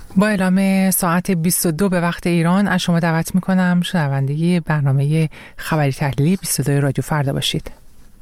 با اعلام ساعت 22 به وقت ایران از شما دعوت میکنم شنونده برنامه خبری تحلیلی 22 رادیو فردا باشید.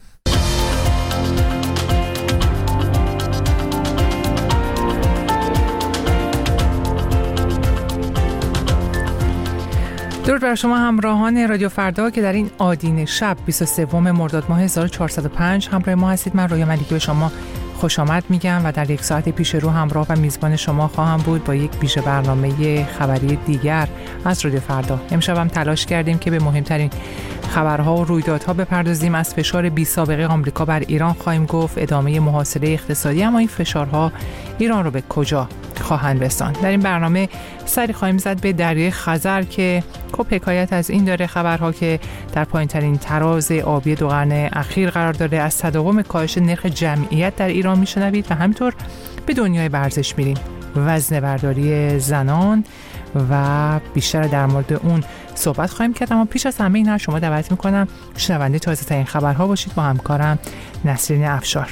درود بر شما همراهان رادیو فردا که در این آدین شب 23 مرداد ماه 1405 همراه ما هستید. من رویا ملیکی به شما خوش آمد میگم و در یک ساعت پیش رو همراه و میزبان شما خواهم بود با یک ویژه برنامه خبری دیگر از رادیو فردا. امشب هم تلاش کردیم که به مهمترین خبرها و رویدادها بپردازیم. از فشار بی سابقه آمریکا بر ایران خواهیم گفت، ادامه محاصره اقتصادی، اما این فشارها ایران رو به کجا خواهند رساند؟ در این برنامه سری خواهیم زد به دریای خزر که حکایت از این داره خبرها که در پایین‌ترین تراز آبی 2 قرن اخیر قرار داره. از تداوم کاهش نرخ جمعیت در ایران میشنوید و همینطور به دنیای ورزش میریم، وزنه برداری زنان و بیشتر در مورد اون صحبت خواهیم کرد. اما پیش از همه اینا شما دعوت میکنم شنونده تازه ترین خبرها باشید با همکارم نسرین افشار.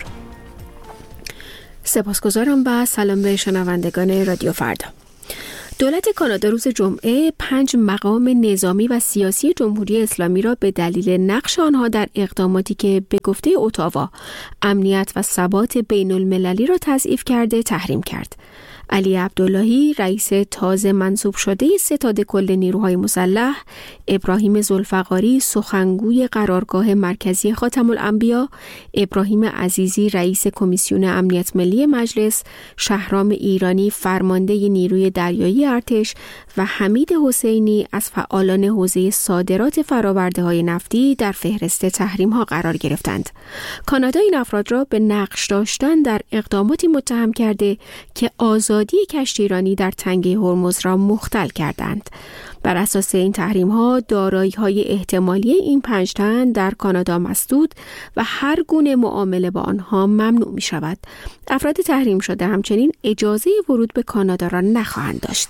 سپاسگزارم و سلام به شنوندگان رادیو فردا. دولت کانادا روز جمعه 5 مقام نظامی و سیاسی جمهوری اسلامی را به دلیل نقش آنها در اقداماتی که به گفته اتاوا امنیت و ثبات بین المللی را تضعیف کرده تحریم کرد. علی عبداللهی رئیس تازه منصوب شده ستاد کل نیروهای مسلح، ابراهیم ذوالفقاری سخنگوی قرارگاه مرکزی خاتم الانبیا، ابراهیم عزیزی رئیس کمیسیون امنیت ملی مجلس، شهرام ایرانی فرمانده نیروی دریایی ارتش و حمید حسینی از فعالان حوزه صادرات فرآورده‌های نفتی در فهرست تحریم‌ها قرار گرفتند. کانادا این افراد را به نقش داشتن در اقداماتی متهم کرده که آزادی کشتیرانی در تنگه هرمز را مختل کردند. بر اساس این تحریم‌ها دارایی‌های احتمالی این 5 تن در کانادا مسدود و هر گونه معامله با آنها ممنوع می‌شود. افراد تحریم شده همچنین اجازه ورود به کانادا را نخواهند داشت.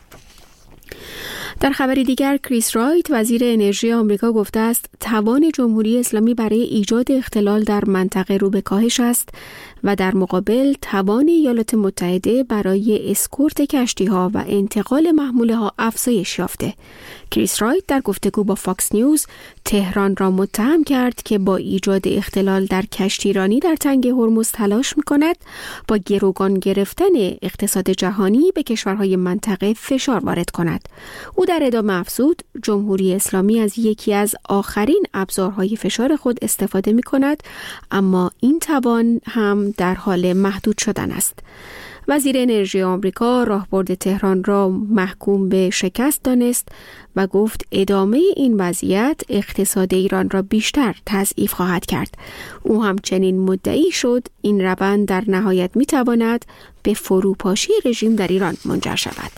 در خبری دیگر کریس رایت وزیر انرژی آمریکا گفته است توان جمهوری اسلامی برای ایجاد اختلال در منطقه رو به کاهش است و در مقابل توان ایالات متحده برای اسکورت کشتی‌ها و انتقال محموله‌ها افزایش یافته. کریس رایت در گفتگو با فاکس نیوز تهران را متهم کرد که با ایجاد اختلال در کشتیرانی در تنگه هرمز تلاش می‌کند با گروگان گرفتن اقتصاد جهانی به کشورهای منطقه فشار وارد کند. او در ادامه افزود جمهوری اسلامی از یکی از آخرین ابزارهای فشار خود استفاده می‌کند، اما این توان هم در حال محدود شدن است. وزیر انرژی آمریکا راهبرد تهران را محکوم به شکست دانست و گفت ادامه این وضعیت اقتصاد ایران را بیشتر تضعیف خواهد کرد. او همچنین مدعی شد این روند در نهایت می‌تواند به فروپاشی رژیم در ایران منجر شود.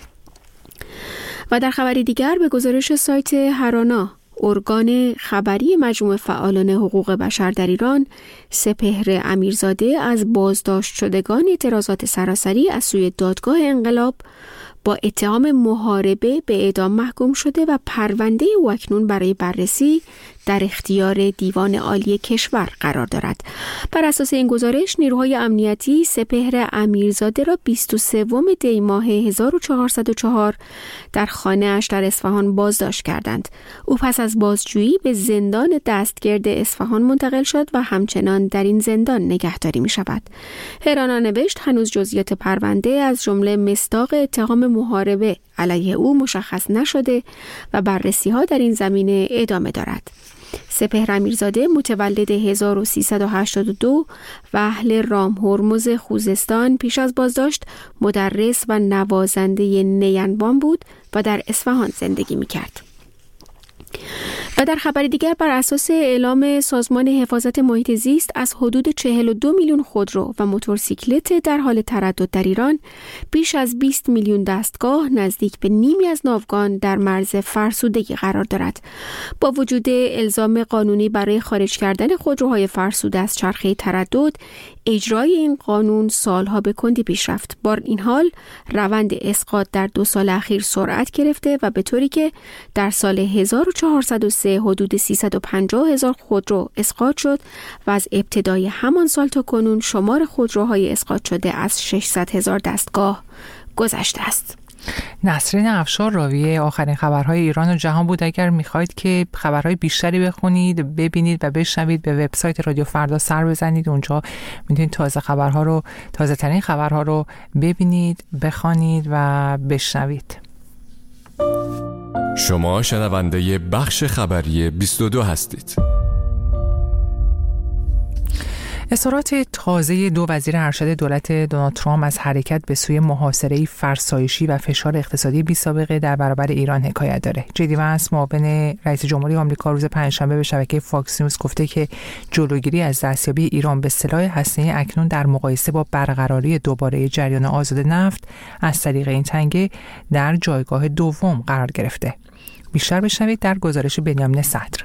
و در خبری دیگر به گزارش سایت هرانا ارگان خبری مجموعه فعالان حقوق بشر در ایران، سپهر امیرزاده از بازداشت شدگان اعتراضات سراسری از سوی دادگاه انقلاب با اتهام محاربه به اعدام محکوم شده و پرونده او اکنون برای بررسی در اختیار دیوان عالی کشور قرار دارد. بر اساس این گزارش نیروهای امنیتی سپهر امیرزاده را 23 دی ماه 1404 در خانه‌اش در اصفهان بازداشت کردند. او پس از بازجویی به زندان دستگرد اصفهان منتقل شد و همچنان در این زندان نگهداری می شود. هرانا نوشت هنوز جزئیات پرونده از جمله مصداق اتهام محاربه علیه او مشخص نشده و بررسی‌ها در این زمینه ادامه دارد. سپهر امیرزاده متولد 1382 و اهل رام هرمز خوزستان پیش از بازداشت مدرس و نوازنده نینبان بود و در اصفهان زندگی می‌کرد. و در خبر دیگر بر اساس اعلام سازمان حفاظت محیط زیست از حدود 42 میلیون خودرو و موتورسیکلت در حال تردد در ایران، بیش از 20 میلیون دستگاه نزدیک به نیمی از ناوگان در مرز فرسودگی قرار دارد. با وجود الزام قانونی برای خارج کردن خودروهای فرسوده از چرخه تردد، اجرای این قانون سالها به کندی پیش رفت. با این حال روند اسقاط در 2 سال اخیر سرعت گرفته و به طوری که در سال 1403 حدود 350,000 خودرو اسقاط شد و از ابتدای همان سال تا کنون شمار خودروهای اسقاط شده از 600,000 دستگاه گذشته است. نسرین افشار راوی آخرین خبرهای ایران و جهان بود. اگر میخواید که خبرهای بیشتری بخونید، ببینید و بشنوید، به وبسایت رادیو فردا سر بزنید. اونجا میتونید تازه ترین خبرها رو ببینید، بخوانید و بشنوید. شما شنونده بخش خبری 22 هستید. اظهارات تازه دو وزیر ارشد دولت دونالد ترامپ از حرکت به سوی محاصره فرسایشی و فشار اقتصادی بی‌سابقه در برابر ایران حکایت داره. جدی وانس معاون رئیس جمهوری آمریکا روز پنجشنبه به شبکه فاکس نیوز گفته که جلوگیری از دستیابی ایران به سلاح هسته‌ای اکنون در مقایسه با برقراری دوباره جریان آزاد نفت از طریق این تنگه در جایگاه دوم قرار گرفته. بیشتر بشنوید در گزارش بنیامین صدر.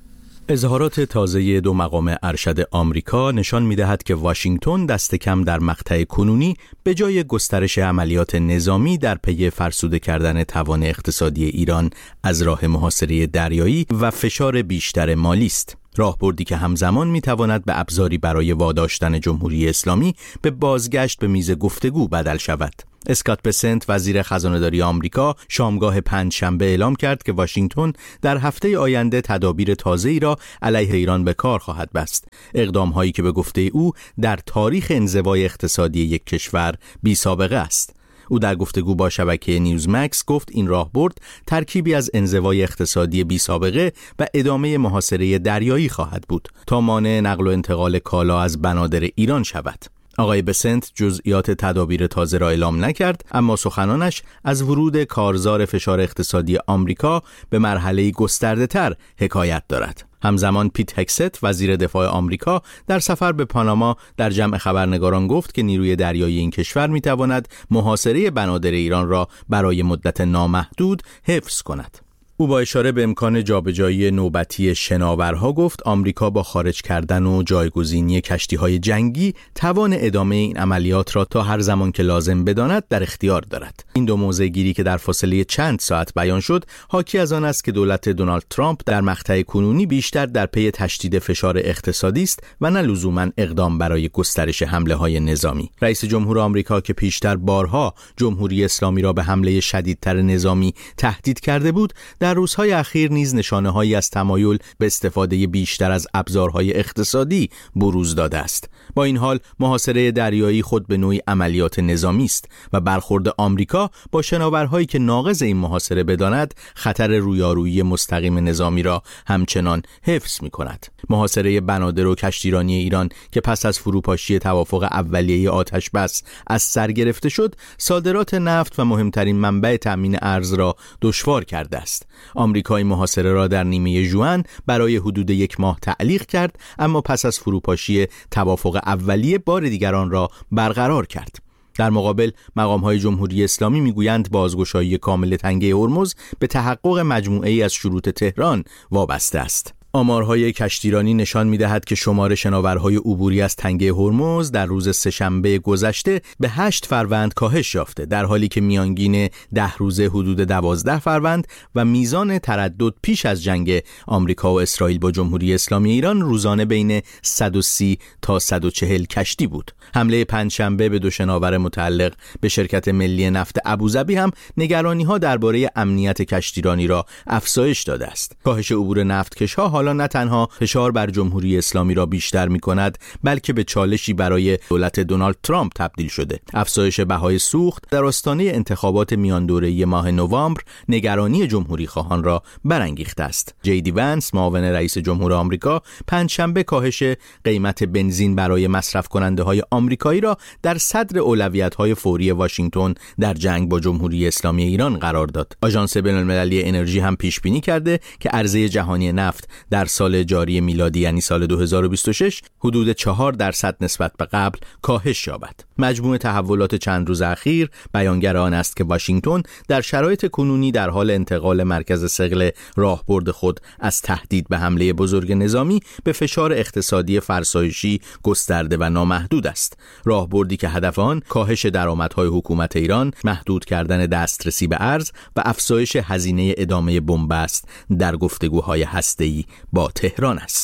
اظهارات تازه دو مقام ارشد آمریکا نشان می‌دهد که واشنگتن دست کم در مقطع کنونی به جای گسترش عملیات نظامی در پی فرسوده کردن توان اقتصادی ایران از راه محاصره دریایی و فشار بیشتر مالی است. راهبردی که همزمان می‌تواند به ابزاری برای واداشتن جمهوری اسلامی به بازگشت به میز گفتگو بدل شود. اسکات بسنت وزیر خزانه‌داری آمریکا شامگاه پنجشنبه اعلام کرد که واشنگتن در هفته آینده تدابیر تازه‌ای را علیه ایران به کار خواهد بست. اقدام‌هایی که به گفته او در تاریخ انزوای اقتصادی یک کشور بی‌سابقه است. او در گفتگو با شبکه نیوزمکس گفت این راهبرد ترکیبی از انزوای اقتصادی بی‌سابقه و ادامه محاصره دریایی خواهد بود تا مانع نقل و انتقال کالا از بنادر ایران شود. آقای بسنت جزئیات تدابیر تازه را اعلام نکرد، اما سخنانش از ورود کارزار فشار اقتصادی آمریکا به مرحله گسترده‌تر حکایت دارد. همزمان پیت هکست وزیر دفاع آمریکا در سفر به پاناما در جمع خبرنگاران گفت که نیروی دریایی این کشور می‌تواند محاصره بنادر ایران را برای مدت نامحدود حفظ کند. او با اشاره به امکان جابجایی نوبتی شناورها گفت آمریکا با خارج کردن و جایگزینی کشتی‌های جنگی توان ادامه این عملیات را تا هر زمان که لازم بداند در اختیار دارد. این دو موضع گیری که در فاصله چند ساعت بیان شد حاکی از آن است که دولت دونالد ترامپ در مقطع کنونی بیشتر در پی تشدید فشار اقتصادی است و نه لزوماً اقدام برای گسترش حمله‌های نظامی. رئیس جمهور آمریکا که پیشتر بارها جمهوری اسلامی را به حمله شدیدتر نظامی تهدید کرده بود، در روزهای اخیر نیز نشانه‌هایی از تمایل به استفاده بیشتر از ابزارهای اقتصادی بروز داده است. با این حال محاصره دریایی خود به نوعی عملیات نظامی است و برخورد آمریکا با شناورهایی که ناقض این محاصره بداند خطر رویارویی مستقیم نظامی را همچنان حفظ می‌کند. محاصره بنادر و کشتیرانی ایران که پس از فروپاشی توافق اولیه آتش بس از سر گرفته شد، صادرات نفت و مهمترین منبع تأمین ارز را دشوار کرده است. آمریکا این محاصره را در نیمه ژوئن برای حدود 1 ماه تعلیق کرد، اما پس از فروپاشی توافق اولیه بار دیگر آن را برقرار کرد. در مقابل مقام‌های جمهوری اسلامی میگویند بازگشایی کامل تنگه هرمز به تحقق مجموعه‌ای از شروط تهران وابسته است. آمارهای کشتیرانی نشان می‌دهد که شمار شناورهای عبوری از تنگه هرمز در روز سه‌شنبه گذشته به 8 فروند کاهش یافته، در حالی که میانگین 10 روزه حدود 12 فروند و میزان تردد پیش از جنگ آمریکا و اسرائیل با جمهوری اسلامی ایران روزانه بین 130 تا 140 کشتی بود. حمله پنجشنبه به 2 شناور متعلق به شرکت ملی نفت ابوظبی هم نگرانی‌ها درباره امنیت کشتیرانی را افزایش داده است. کاهش عبور نفتکش‌ها حالا نه تنها فشار بر جمهوری اسلامی را بیشتر می‌کند، بلکه به چالشی برای دولت دونالد ترامپ تبدیل شده. افزایش بهای سوخت در آستانه انتخابات میان دوره‌ای ماه نوامبر نگرانی جمهوری خواهان را برانگیخته است. جدی وانس معاون رئیس جمهور آمریکا پنجشنبه کاهش قیمت بنزین برای مصرف کننده‌های آمریکایی را در صدر اولویت‌های فوری واشنگتن در جنگ با جمهوری اسلامی ایران قرار داد. آژانس بین‌المللی انرژی هم پیش بینی کرده که عرضه جهانی نفت در سال جاری میلادی یعنی سال 2026 حدود 4% نسبت به قبل کاهش یابد. مجموع تحولات چند روز اخیر بیانگر آن است که واشنگتن در شرایط کنونی در حال انتقال مرکز ثقل راهبرد خود از تهدید به حمله بزرگ نظامی به فشار اقتصادی فرسایشی گسترده و نامحدود است. راهبردی که هدف آن کاهش درآمدهای حکومت ایران، محدود کردن دسترسی به ارز و افزایش هزینه ادامه بنبست در گفتگوهای هسته‌ای با تهران است.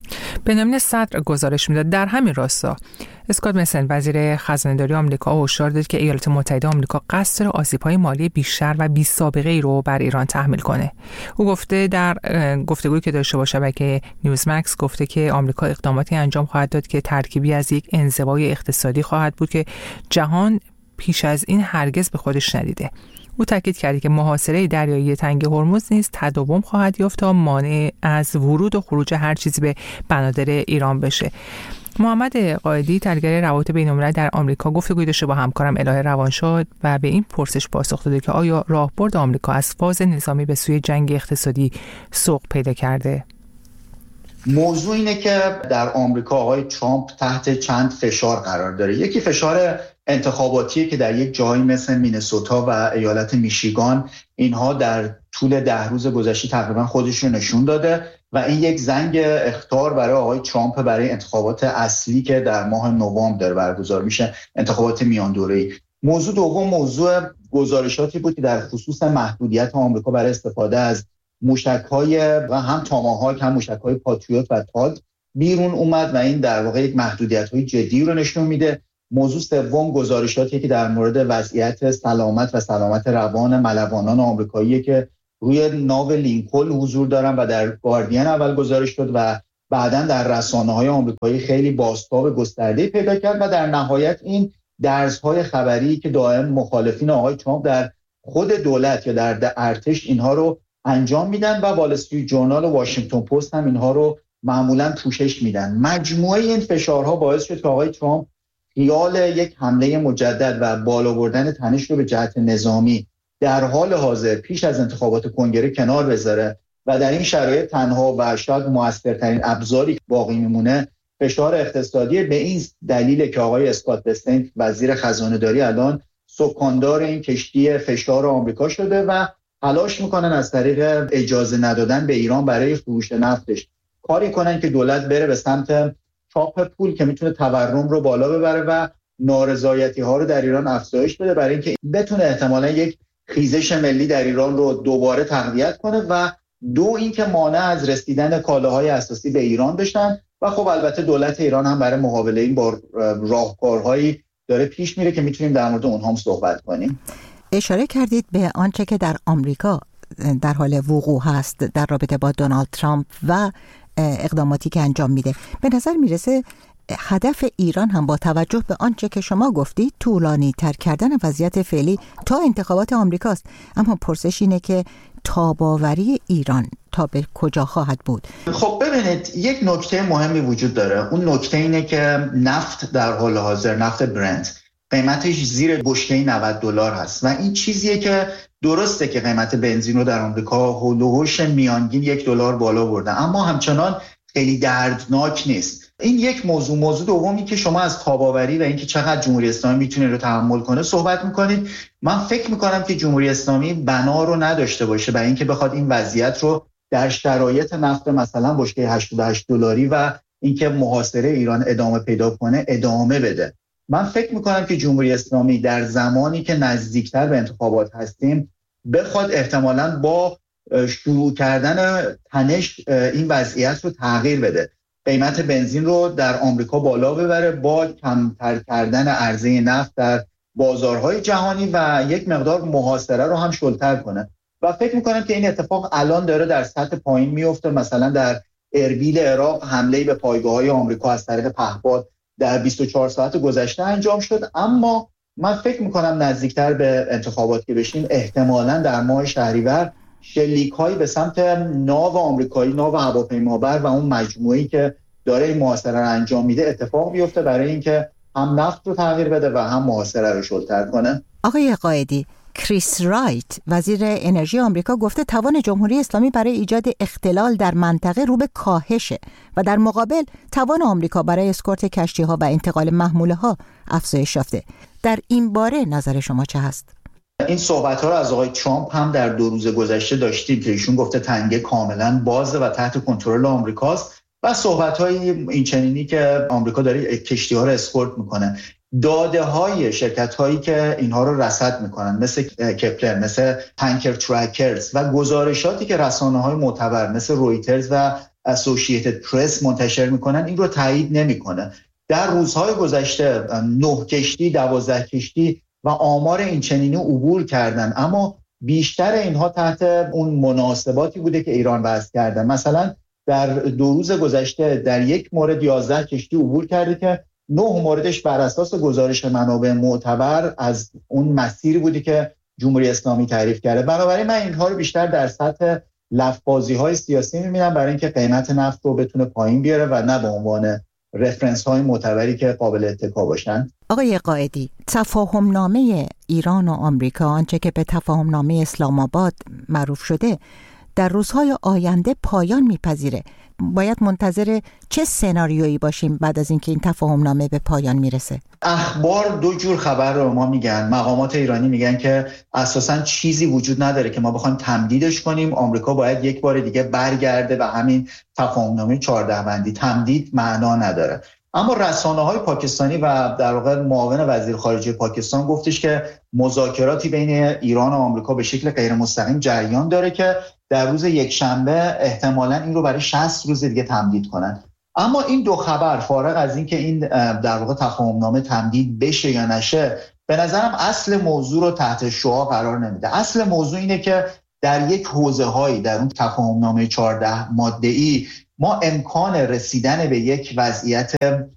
بنیامین صدر گزارش میداد. در همین راستا اسکات بسنت وزیر خزانه‌داری آمریکا هشدار داد که ایالات متحده آمریکا قصد داره آسیب‌های مالی بیشتر و بی‌سابقه‌ای رو بر ایران تحمیل کنه. او گفته در گفتگویی که داشته با شبکه نیوزمکس گفته که آمریکا اقداماتی انجام خواهد داد که ترکیبی از یک انزوای اقتصادی خواهد بود که جهان پیش از این هرگز به خودش ندیده. او تاکید کرد که محاصره دریایی تنگ هرمز نیز تداوم خواهد یافت تا مانع از ورود و خروج هر چیزی به بنادر ایران بشه. محمد قائدی تحلیلگر روابط بین‌المللی در آمریکا گفتگوی داشته با همکارم الهه روانشاد و به این پرسش پاسخ داده که آیا راهبرد آمریکا از فاز نظامی به سوی جنگ اقتصادی سوق پیدا کرده؟ موضوع اینه که در آمریکا آقای ترامپ تحت چند فشار قرار داره. یکی فشار انتخاباتیه که در یک جایی مثل مینسوتا و ایالت میشیگان اینها در طول 10 روز گذشته تقریبا خودشون نشون داده و این یک زنگ اخطار برای آقای ترامپ برای انتخابات اصلی که در ماه نوامبر داره برگزار میشه، انتخابات میان دوره‌ای. موضوع دوم موضوع گزارشاتی بود که در خصوص محدودیت آمریکا برای استفاده از موشک‌های و هم تاماهاک هم موشک‌های پاتریوت و تاد بیرون اومد و این در واقع یک محدودیت‌های جدی رو نشون میده. موضوع سوم گزارشاتی که در مورد وضعیت سلامت روان ملوانان آمریکایی که روی ناو لینکلن حضور دارن و در گاردین اول گزارش شد و بعداً در رسانه‌های آمریکایی خیلی بازتاب گسترده‌ای پیدا کرد و در نهایت این درس‌های خبری که دائم مخالفین آقای ترامپ در خود دولت یا در ارتش اینها رو انجام میدن و وال استریت جورنال و واشنگتن پست هم اینها رو معمولاً پوشش میدن. مجموعه این فشارها باعث شد که آقای ترامپ خیال یک حمله مجدد و بالا بردن تنش رو به جهت نظامی در حال حاضر پیش از انتخابات کنگره کنار بذاره و در این شرایط تنها و شاید موثرترین ابزاری که باقی میمونه فشار اقتصادی. به این دلیل که آقای اسکات بسنت وزیر خزانه‌داری الان سکاندار این کشتی فشار آمریکا شده و تلاش میکنن از طریق اجازه ندادن به ایران برای فروش نفتش کاری کنن که دولت بره به سمت چاپ پول که میتونه تورم رو بالا ببره و نارضایتی ها رو در ایران افزایش بده برای اینکه بتونه احتمالاً یک خیزش ملی در ایران رو دوباره تقویت کنه و دو اینکه مانع از رسیدن کالاهای اساسی به ایران بشن و خب البته دولت ایران هم برای مقابله این با راهکارهایی داره پیش میره که میتونیم در مورد اونها هم صحبت کنیم. اشاره کردید به آنچه که در آمریکا در حال وقوع هست در رابطه با دونالد ترامپ و اقداماتی که انجام میده. به نظر میرسه هدف ایران هم با توجه به آنچه که شما گفتید طولانی تر کردن وضعیت فعلی تا انتخابات آمریکاست. اما پرسش اینه که تاباوری ایران تا به کجا خواهد بود؟ خب ببینید یک نکته مهمی وجود داره. اون نکته اینه که نفت در حال حاضر، نفت برنت قیمتش زیر بشکه $90 هست و این چیزیه که درسته که قیمت بنزین رو در آمریکا هولوش میانگین $1 بالا برده اما همچنان خیلی دردناک نیست. این یک موضوع دومی که شما از تاباوری و اینکه چقدر جمهوری اسلامی میتونه رو تحمل کنه صحبت میکنید. من فکر میکنم که جمهوری اسلامی بنا رو نداشته باشه برای اینکه بخواد این وضعیت رو در شرایط نفت مثلا بشکه $88 و اینکه محاصره ایران ادامه پیدا کنه ادامه بده. من فکر میکنم که جمهوری اسلامی در زمانی که نزدیکتر به انتخابات هستیم بخواد احتمالاً با شروع کردن تنش این وضعیت رو تغییر بده، قیمت بنزین رو در آمریکا بالا ببره با کمتر کردن عرضه نفت در بازارهای جهانی و یک مقدار محاصره رو هم شلتر کنه و فکر میکنم که این اتفاق الان داره در سطح پایین میفته. مثلا در اربیل عراق حمله به پایگاه‌های آمریکا از طریق پهپاد در 24 ساعت گذشته انجام شد اما من فکر میکنم نزدیکتر به انتخابات که بشیم احتمالاً در ماه شهریور شلیک‌هایی به سمت ناو آمریکایی، ناو هواپیمابر و اون مجموعه‌ای که داره این محاصره رو انجام میده اتفاق بیفته برای اینکه هم نفت رو تغییر بده و هم محاصره رو شلتر کنه. آقای قائدی، کریس رایت وزیر انرژی آمریکا گفته توان جمهوری اسلامی برای ایجاد اختلال در منطقه رو به کاهشه و در مقابل توان آمریکا برای اسکورت کشتی‌ها و انتقال محموله‌ها افزایش یافته. در این باره نظر شما چه هست؟ این صحبت‌ها رو از آقای ترامپ هم در 2 روز گذشته داشتیم که ایشون گفته تنگه کاملا بازه و تحت کنترل آمریکاست و صحبت‌های این چنینی که آمریکا داره کشتی‌ها رو اسکورت میکنه. داده‌های شرکت‌هایی که اینها رو رصد میکنن مثل کپلر، مثل تانکر ترکرز و گزارشاتی که رسانه‌های معتبر مثل رویترز و اسوسییتد پرس منتشر میکنن این رو تایید نمیکنه. در روزهای گذشته 9 کشتی 12 کشتی و آمار این چنینی عبور کردن، اما بیشتر اینها تحت اون مناسباتی بوده که ایران وضع کرده. مثلا در 2 روز گذشته در یک مورد 11 کشتی عبور کرده که 9 موردش بر اساس گزارش منابع معتبر از اون مسیری بودی که جمهوری اسلامی تعریف کرده. بنابراین من اینها رو بیشتر در سطح لفظ‌بازی‌های سیاسی می‌بینم برای اینکه قیمت نفت رو بتونه پایین بیاره و نه به عنوان رفرنس‌های معتبری که قابل اتکا باشن. آقای قائدی، تفاهم‌نامه ایران و آمریکا، آنچه که به تفاهم‌نامه اسلام آباد معروف شده، در روزهای آینده پایان میپذیره. باید منتظر چه سناریویی باشیم بعد از اینکه این تفاهم‌نامه به پایان میرسه؟ اخبار 2 جور خبر رو ما میگن. مقامات ایرانی میگن که اساساً چیزی وجود نداره که ما بخوایم تمدیدش کنیم، آمریکا باید یک بار دیگه برگرده و همین تفاهم‌نامه 14 بندی تمدید معنا نداره. اما رسانه‌های پاکستانی و در واقع معاون وزیر خارجه پاکستان گفتش که مذاکراتی بین ایران و آمریکا به شکل غیر مستقیم جریان داره که در روز یکشنبه احتمالاً این رو برای 60 روز دیگه تمدید کنن. اما این 2 خبر فارغ از این که این در واقع تفاهم‌نامه تمدید بشه یا نشه، به نظرم اصل موضوع رو تحت شعاع قرار نمیده. اصل موضوع اینه که در یک حوزه‌هایی در اون تفاهم‌نامه 14 ماده‌ای ما امکان رسیدن به یک وضعیت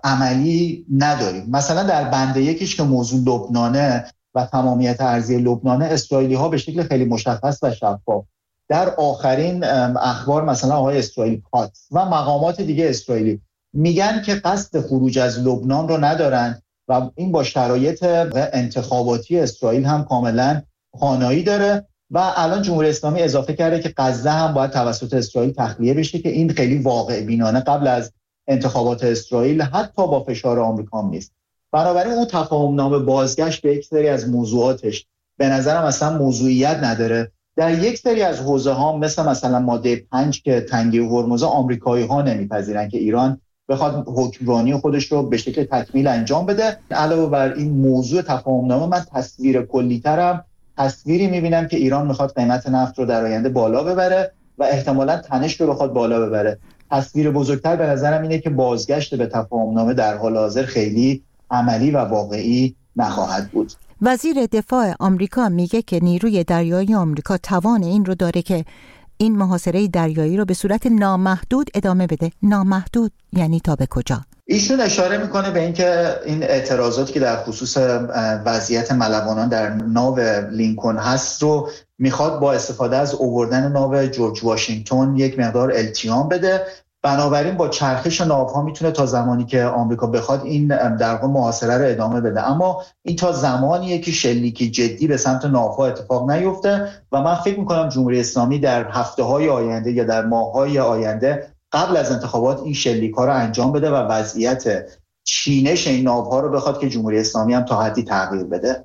عملی نداریم. مثلا در بند 1 که موضوع لبنانه و تمامیت ارضی لبنانه، اسرائیلی‌ها به شکل خیلی مشخص و شفاف در آخرین اخبار مثلا آقای اسرائیل کاتس و مقامات دیگه اسرائیلی میگن که قصد خروج از لبنان رو ندارن و این با شرایط انتخاباتی اسرائیل هم کاملا خانایی داره. و الان جمهوری اسلامی اضافه کرده که غزه هم باید توسط اسرائیل تخلیه بشه که این خیلی واقع بینانه قبل از انتخابات اسرائیل حتی با فشار آمریکا نیست. بنابراین اون تفاهم‌نامه بازگشت به یک سری از موضوعاتش به نظرم اصلا موضوعیت نداره. در یک سری از حوزه‌ها مثلا ماده 5 که تنگه هرمز، آمریکایی‌ها نمیپذیرن که ایران بخواد حکمرانی خودش رو به شکل تکمیل انجام بده. علاوه بر این موضوع تفاهم‌نامه، من تصویر کلی‌ترم تصویری می‌بینم که ایران می‌خواد قیمت نفت رو در آینده بالا ببره و احتمالاً تنش رو بخواد بالا ببره. تصویر بزرگتر به نظرم اینه که بازگشت به تفاهم‌نامه در حال حاضر خیلی عملی و واقعی نخواهد بود. وزیر دفاع آمریکا میگه که نیروی دریایی آمریکا توان این رو داره که این محاصره دریایی رو به صورت نامحدود ادامه بده. نامحدود یعنی تا به کجا؟ ایشون اشاره میکنه به اینکه این اعتراضاتی که در خصوص وضعیت ملوانان در ناو لینکن هست رو میخواد با استفاده از آوردن ناو جورج واشنگتن یک مقدار التیام بده. بنابراین با چرخش ناوها میتونه تا زمانی که آمریکا بخواد این در واقع محاصره رو ادامه بده، اما این تا زمانیه که شلیکی جدی به سمت ناوها اتفاق نیفته و من فکر میکنم جمهوری اسلامی در هفته‌های آینده یا در ماه‌های آینده قبل از انتخابات این شلیک‌ها رو انجام بده و وضعیت چینش این ناوها رو بخواد که جمهوری اسلامی هم تا حدی تغییر بده.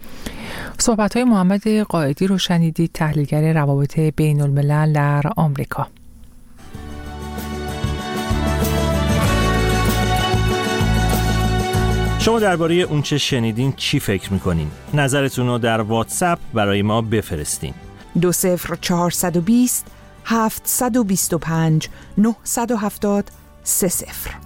صحبت‌های محمد قائدی رو شنیدید، تحلیلگر روابط بین‌الملل در آمریکا. شما درباره اون چه شنیدین چی فکر میکنین؟ نظرتون رو در واتساپ برای ما بفرستین. 20420 725 970 30.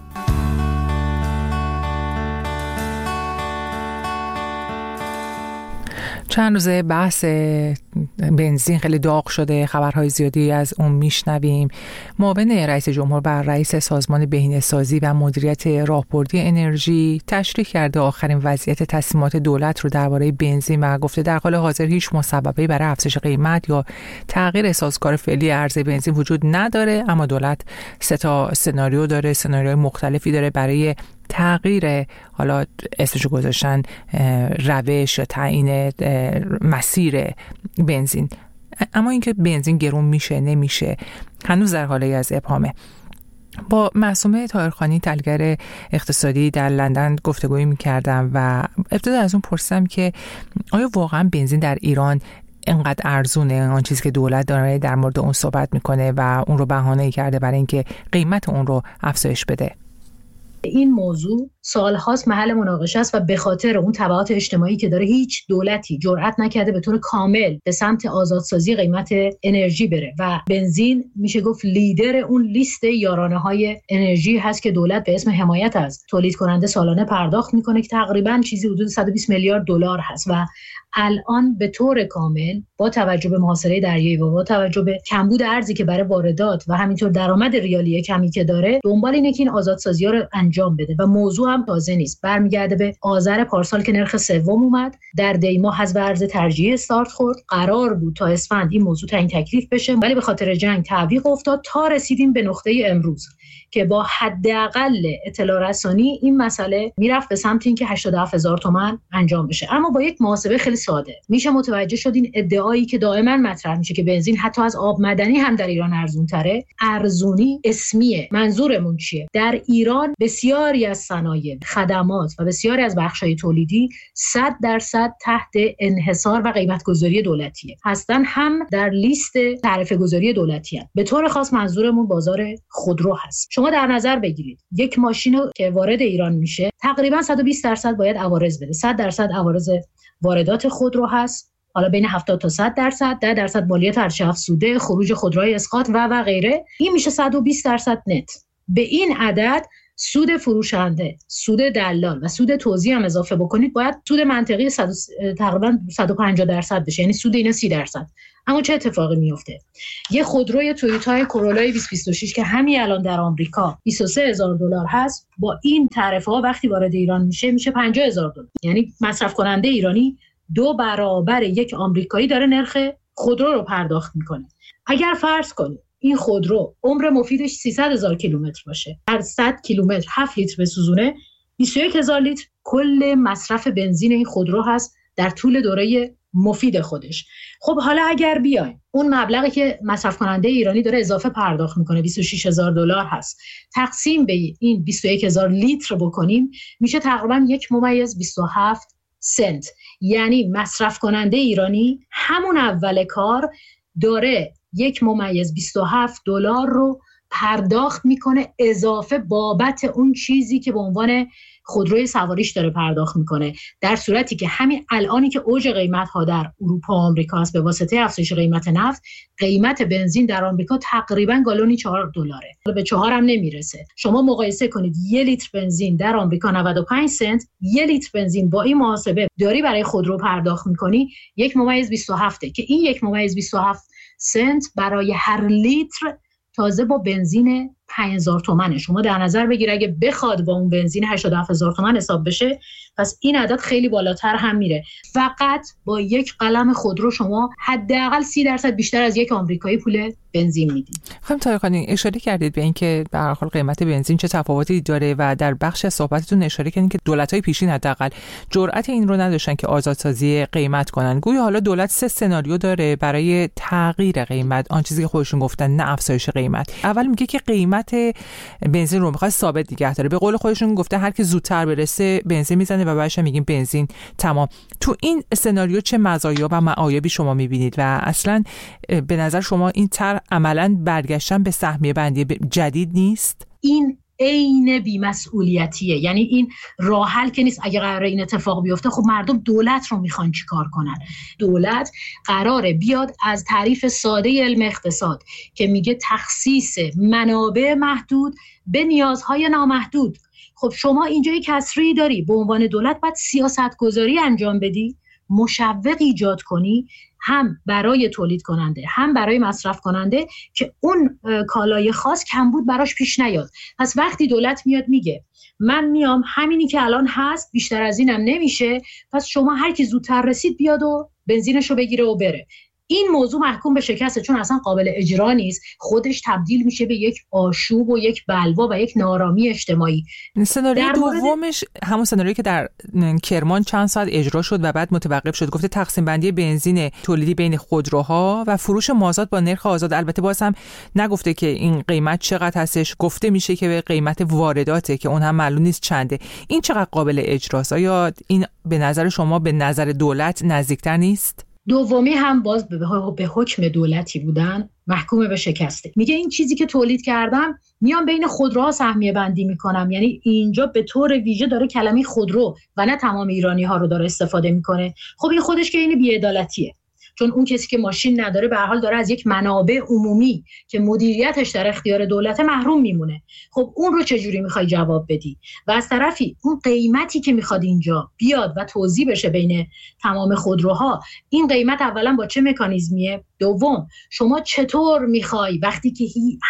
چند روزه بحث بنزین خیلی داغ شده، خبرهای زیادی از اون میشنویم. معاون رئیس جمهور بر رئیس سازمان بهینه‌سازی و مدیریت راهبردی انرژی تشریح کرده آخرین وضعیت تصمیمات دولت رو درباره بنزین و گفته در حال حاضر هیچ مسببی برای افزایش قیمت یا تغییر سازوکار فعلی عرضه بنزین وجود نداره، اما دولت 3 سناریو داره، سناریوهای مختلفی داره برای تغییر، حالا اسمشو گذاشتن روش یا تعیین مسیر بنزین. اما اینکه بنزین گرون میشه نمیشه هنوز در حالی از ابهامه. با معصومه طاهرخانی، تحلیلگر اقتصادی در لندن گفتگویی میکردم و ابتدا از اون پرسیدم که آیا واقعا بنزین در ایران اینقدر ارزونه؟ آن چیزی که دولت داره در مورد اون صحبت میکنه و اون رو بهانه‌ای کرده برای اینکه قیمت اون رو افزایش بده. این موضوع سالهاست محل مناقشه است و به خاطر اون تبعات اجتماعی که داره هیچ دولتی جرئت نکرده به طور کامل به سمت آزادسازی قیمت انرژی بره و بنزین میشه گفت لیدر اون لیست یارانه‌های انرژی هست که دولت به اسم حمایت از تولید کننده سالانه پرداخت میکنه که تقریباً چیزی حدود 120 میلیارد دلار هست و الان به طور کامل با توجه به محاصره دریایی و با توجه به کمبود ارزی که برای واردات و همینطور درآمد ریالی کمی که داره دنبال اینه که این آزادسازی‌ها رو انجام بده و موضوع هم تازه نیست. برمیگرده به آذر پارسال که نرخ سوم اومد، در دی ماه حذف ارز ترجیحی استارت خورد، قرار بود تا اسفند این موضوع تعیین تکلیف بشه ولی به خاطر جنگ تعویق افتاد تا رسیدیم به نقطه امروز که با حداقل اطلاع رسانی این مسئله میرفت به سمت اینکه 87,000 تومان انجام بشه. اما با یک محاسبه خیلی ساده میشه متوجه شد این ادعایی که دائما مطرح میشه که بنزین حتی از آب معدنی هم در ایران ارزون‌تره، ارزونی اسمیه. منظورمون چیه؟ در ایران بسیاری از صنایع، خدمات و بسیاری از بخش‌های تولیدی 100% تحت انحصار و قیمت‌گذاری دولتیه. هستن هم در لیست تعرفه‌گذاری دولتی هستن. به طور خاص منظورمون بازار خودرو هست. شما در نظر بگیرید یک ماشین که وارد ایران میشه تقریبا 120% باید عوارض بده. 100% عوارض واردات خودرو هست، حالا بین 70 تا 100%، 10% مالیات ارزش افزوده، خروج خودروهای اسقاط و غیره. این میشه 120% نت. به این عدد سود فروشنده، سود دلال و سود توزیع هم اضافه بکنید باید سود منطقی تقریبا 150% بشه، یعنی سود اینا 30%. اما چه اتفاقی میفته؟ یه خودروی تویوتا کورولای 2026 که همین الان در آمریکا $23,000 هست با این تعرفه ها وقتی وارد ایران میشه $50,000. یعنی مصرف کننده ایرانی 2 برابر یک آمریکایی داره نرخ خودرو رو پرداخت میکنه. اگر فرض کنید این خودرو عمر مفیدش 300,000 کیلومتر باشه، هر 100 کیلومتر 7 لیتر بسوزونه، 21,000 لیتر کل مصرف بنزین این خودرو هست در طول دوره مفید خودش. خب حالا اگر بیایم اون مبلغی که مصرف کننده ایرانی داره اضافه پرداخت میکنه $26,000 هست، تقسیم به این 21,000 لیتر بکنیم میشه تقریبا 1.27 سنت. یعنی مصرف کننده ایرانی همون اول کار داره $1.27 رو پرداخت میکنه اضافه بابت اون چیزی که به عنوان خودروی سواریش داره پرداخت میکنه، در صورتی که همین الانی که اوج قیمت ها در اروپا و آمریکا است به واسطه افزایش قیمت نفت، قیمت بنزین در آمریکا تقریبا گالونی $4. به 4 هم نمیرسه. شما مقایسه کنید 1 لیتر بنزین در آمریکا 95 سنت، 1 لیتر بنزین با این محاسبه داری برای خودرو پرداخت میکنی 1.27 که این 1.27 سنت برای هر لیتر تازه با بنزین 5,000 تومانه. شما در نظر بگیر اگه بخواد با اون بنزین 87,000 تومان حساب بشه پس این عدد خیلی بالاتر هم میره. فقط با یک قلم خودرو شما حداقل 30% بیشتر از یک آمریکایی پول بنزین میدید. خانم طارقانی اشاره کردید به اینکه به هر حال قیمت بنزین چه تفاوتی داره و در بخش از صحبتتون اشاره کردید که دولت‌های پیشین حداقل جرأت این رو نداشتن که آزادسازی قیمت کنن. گویا حالا دولت 3 سناریو داره برای تغییر قیمت، آن چیزی که خودشون گفتن نه افزایش قیمت. اول میگه که قیمت بنزین رو میخواد ثابت نگه داره. به قول خودشون گفته هر کی زودتر برسه بنزین میزنه و بعدش میگیم بنزین تمام. تو این سناریو چه مزایا و معایبی شما میبینید و اصلا به نظر شما این طرح عملاً برگشتن به سهمیه بندی جدید نیست؟ این عین بی‌مسئولیتیه. یعنی این راه حل که نیست. اگه قراره این اتفاق بیفته خب مردم دولت رو میخوان چیکار کنن؟ دولت قراره بیاد از تعریف ساده علم اقتصاد که میگه تخصیص منابع محدود به نیازهای نامحدود. خب شما اینجا یک کسری داری، به عنوان دولت باید سیاست گذاری انجام بدی، مشوق ایجاد کنی هم برای تولید کننده هم برای مصرف کننده که اون کالای خاص کمبود براش پیش نیاد. پس وقتی دولت میاد میگه من میام همینی که الان هست بیشتر از اینم نمیشه، پس شما هر کی زودتر رسید بیاد و بنزینشو بگیره و بره، این موضوع محکوم به شکسته چون اصلا قابل اجرا نیست. خودش تبدیل میشه به یک آشوب و یک بلوا و یک نارامی اجتماعی. سناریو دومش همون سناریویی که در کرمان چند ساعت اجرا شد و بعد متوقف شد، گفته تقسیم بندی بنزین تولیدی بین خودروها و فروش مازاد با نرخ آزاد. البته باز هم نگفته که این قیمت چقدر هستش، گفته میشه که به قیمت وارداته که اون هم معلوم نیست چنده. این چقدر قابل اجراست؟ آیا این به نظر شما به نظر دولت نزدیکتر نیست؟ دومی هم باز به حکم دولتی بودن محکوم به شکسته. میگه این چیزی که تولید کردم میام بین خودروها سهمیه بندی میکنم. یعنی اینجا به طور ویژه داره کلمه خودرو و نه تمام ایرانی ها رو داره استفاده میکنه. خب این خودش که این بی‌عدالتیه، چون اون کسی که ماشین نداره به هر حال داره از یک منابع عمومی که مدیریتش در اختیار دولت محروم میمونه. خب اون رو چجوری میخوای جواب بدی؟ و از طرفی اون قیمتی که میخواد اینجا بیاد و توزیع بشه بین تمام خودروها، این قیمت اولا با چه مکانیزمیه؟ دوم شما چطور میخوای وقتی که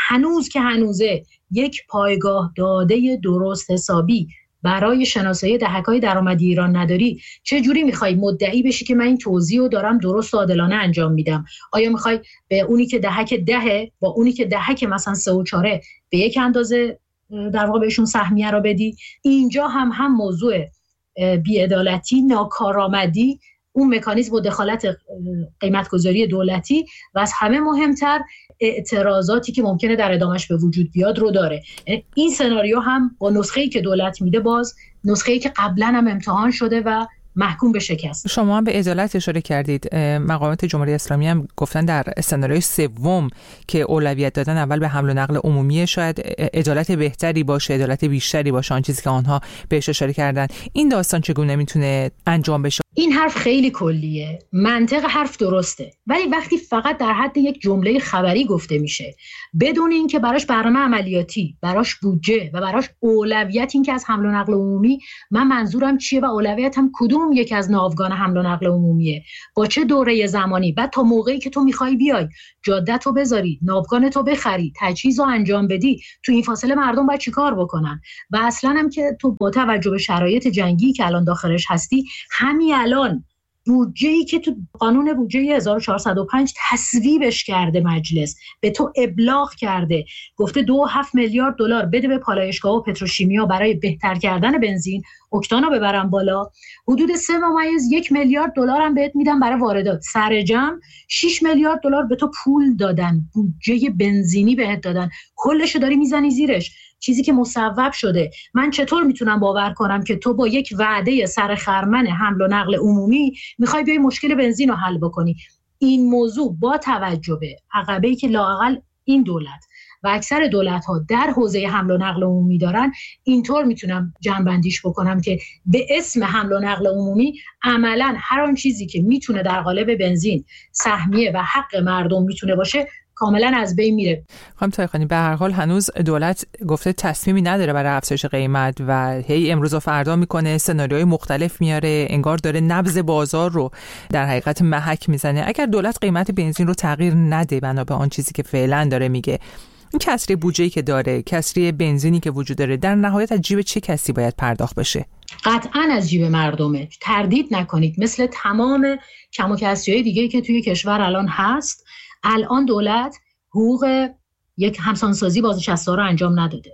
هنوزه یک پایگاه داده درست حسابی برای شناسایی دهک‌های درآمدی ایران نداری، چه جوری می‌خوای مدعی بشی که من این توزیع رو دارم درست و عادلانه انجام میدم؟ آیا می‌خوای به اونی که دهک 10 با اونی که دهک مثلا 3 و 4 به یک اندازه در واقع بهشون سهمیه رو بدی؟ اینجا هم موضوع بی‌عدالتی، ناکارآمدی، اون مکانیزم و دخالت قیمت‌گذاری دولتی و از همه مهمتر اعتراضاتی که ممکنه در ادامهش به وجود بیاد رو داره. این سناریو هم با نسخه‌ای که دولت میده، باز نسخه‌ای که قبلا هم امتحان شده و محکوم به شکست. شما هم به عدالت اشاره کردید. مقامات جمهوری اسلامی هم گفتن در سناریوی سوم که اولویت دادن اول به حمل و نقل عمومی شاید عدالت بهتری باشه، عدالت بیشتری باشه، آن چیزی که آنها بهش اشاره کردن. این داستان چگونه میتونه انجام بشه؟ این حرف خیلی کلیه، منطق حرف درسته، ولی وقتی فقط در حد یک جمله خبری گفته میشه بدون اینکه براش برنامه عملیاتی، براش بودجه و براش اولویت، این که از حمل و نقل عمومی من منظورم چیه و اولویتم کدوم یک از ناوگان حمل و نقل عمومیه، با چه دوره زمانی، بعد تا موقعی که تو میخوای بیای جاده‌تو بذاری، ناوگانتو بخری، تجهیزو انجام بدی، تو این فاصله مردم باید چیکار بکنن؟ و اصلا هم که تو با توجه به شرایط جنگی که الان داخلش هستی، همین الان بودجه‌ای که تو قانون بودجه 1405 تصویبش کرده مجلس به تو ابلاغ کرده، گفته 2.7 میلیارد دلار بده به پالایشگاه و پتروشیمیا برای بهتر کردن بنزین، اکتانو ببرن بالا، حدود 3.1 میلیارد دلار هم بهت میدن برای واردات، سر جمع 6 میلیارد دلار به تو پول دادن، بودجه بنزینی بهت دادن، کلشو داری میزنی زیرش، چیزی که مصوب شده. من چطور میتونم باور کنم که تو با یک وعده سرخرمن حمل و نقل عمومی میخوای بیای مشکل بنزین رو حل بکنی؟ این موضوع با توجه به عقبه‌ای که لااقل این دولت و اکثر دولت‌ها در حوزه حمل و نقل عمومی دارن، اینطور میتونم جمع‌بندیش بکنم که به اسم حمل و نقل عمومی عملاً هر آن چیزی که میتونه در قالب بنزین سهمیه و حق مردم میتونه باشه کاملا از بین میره. خانم طایقانی، به هر حال هنوز دولت گفته تصمیمی نداره برای افزایش قیمت و هی امروز و فردا میکنه، سناریوهای مختلف میاره، انگار داره نبض بازار رو در حقیقت محک میزنه. اگر دولت قیمت بنزین رو تغییر نده بنا به آن چیزی که فعلا داره میگه، این کسری بودجه‌ای که داره، کسری بنزینی که وجود داره، در نهایت از جیب چه کسی باید پرداخت بشه؟ قطعاً از جیب مردمه. تردید نکنید، مثل تمام کم و کسری‌های دیگه‌ای که توی کشور الان هست، الان دولت حقوق یک همسانسازی بازنشسته رو انجام نداده.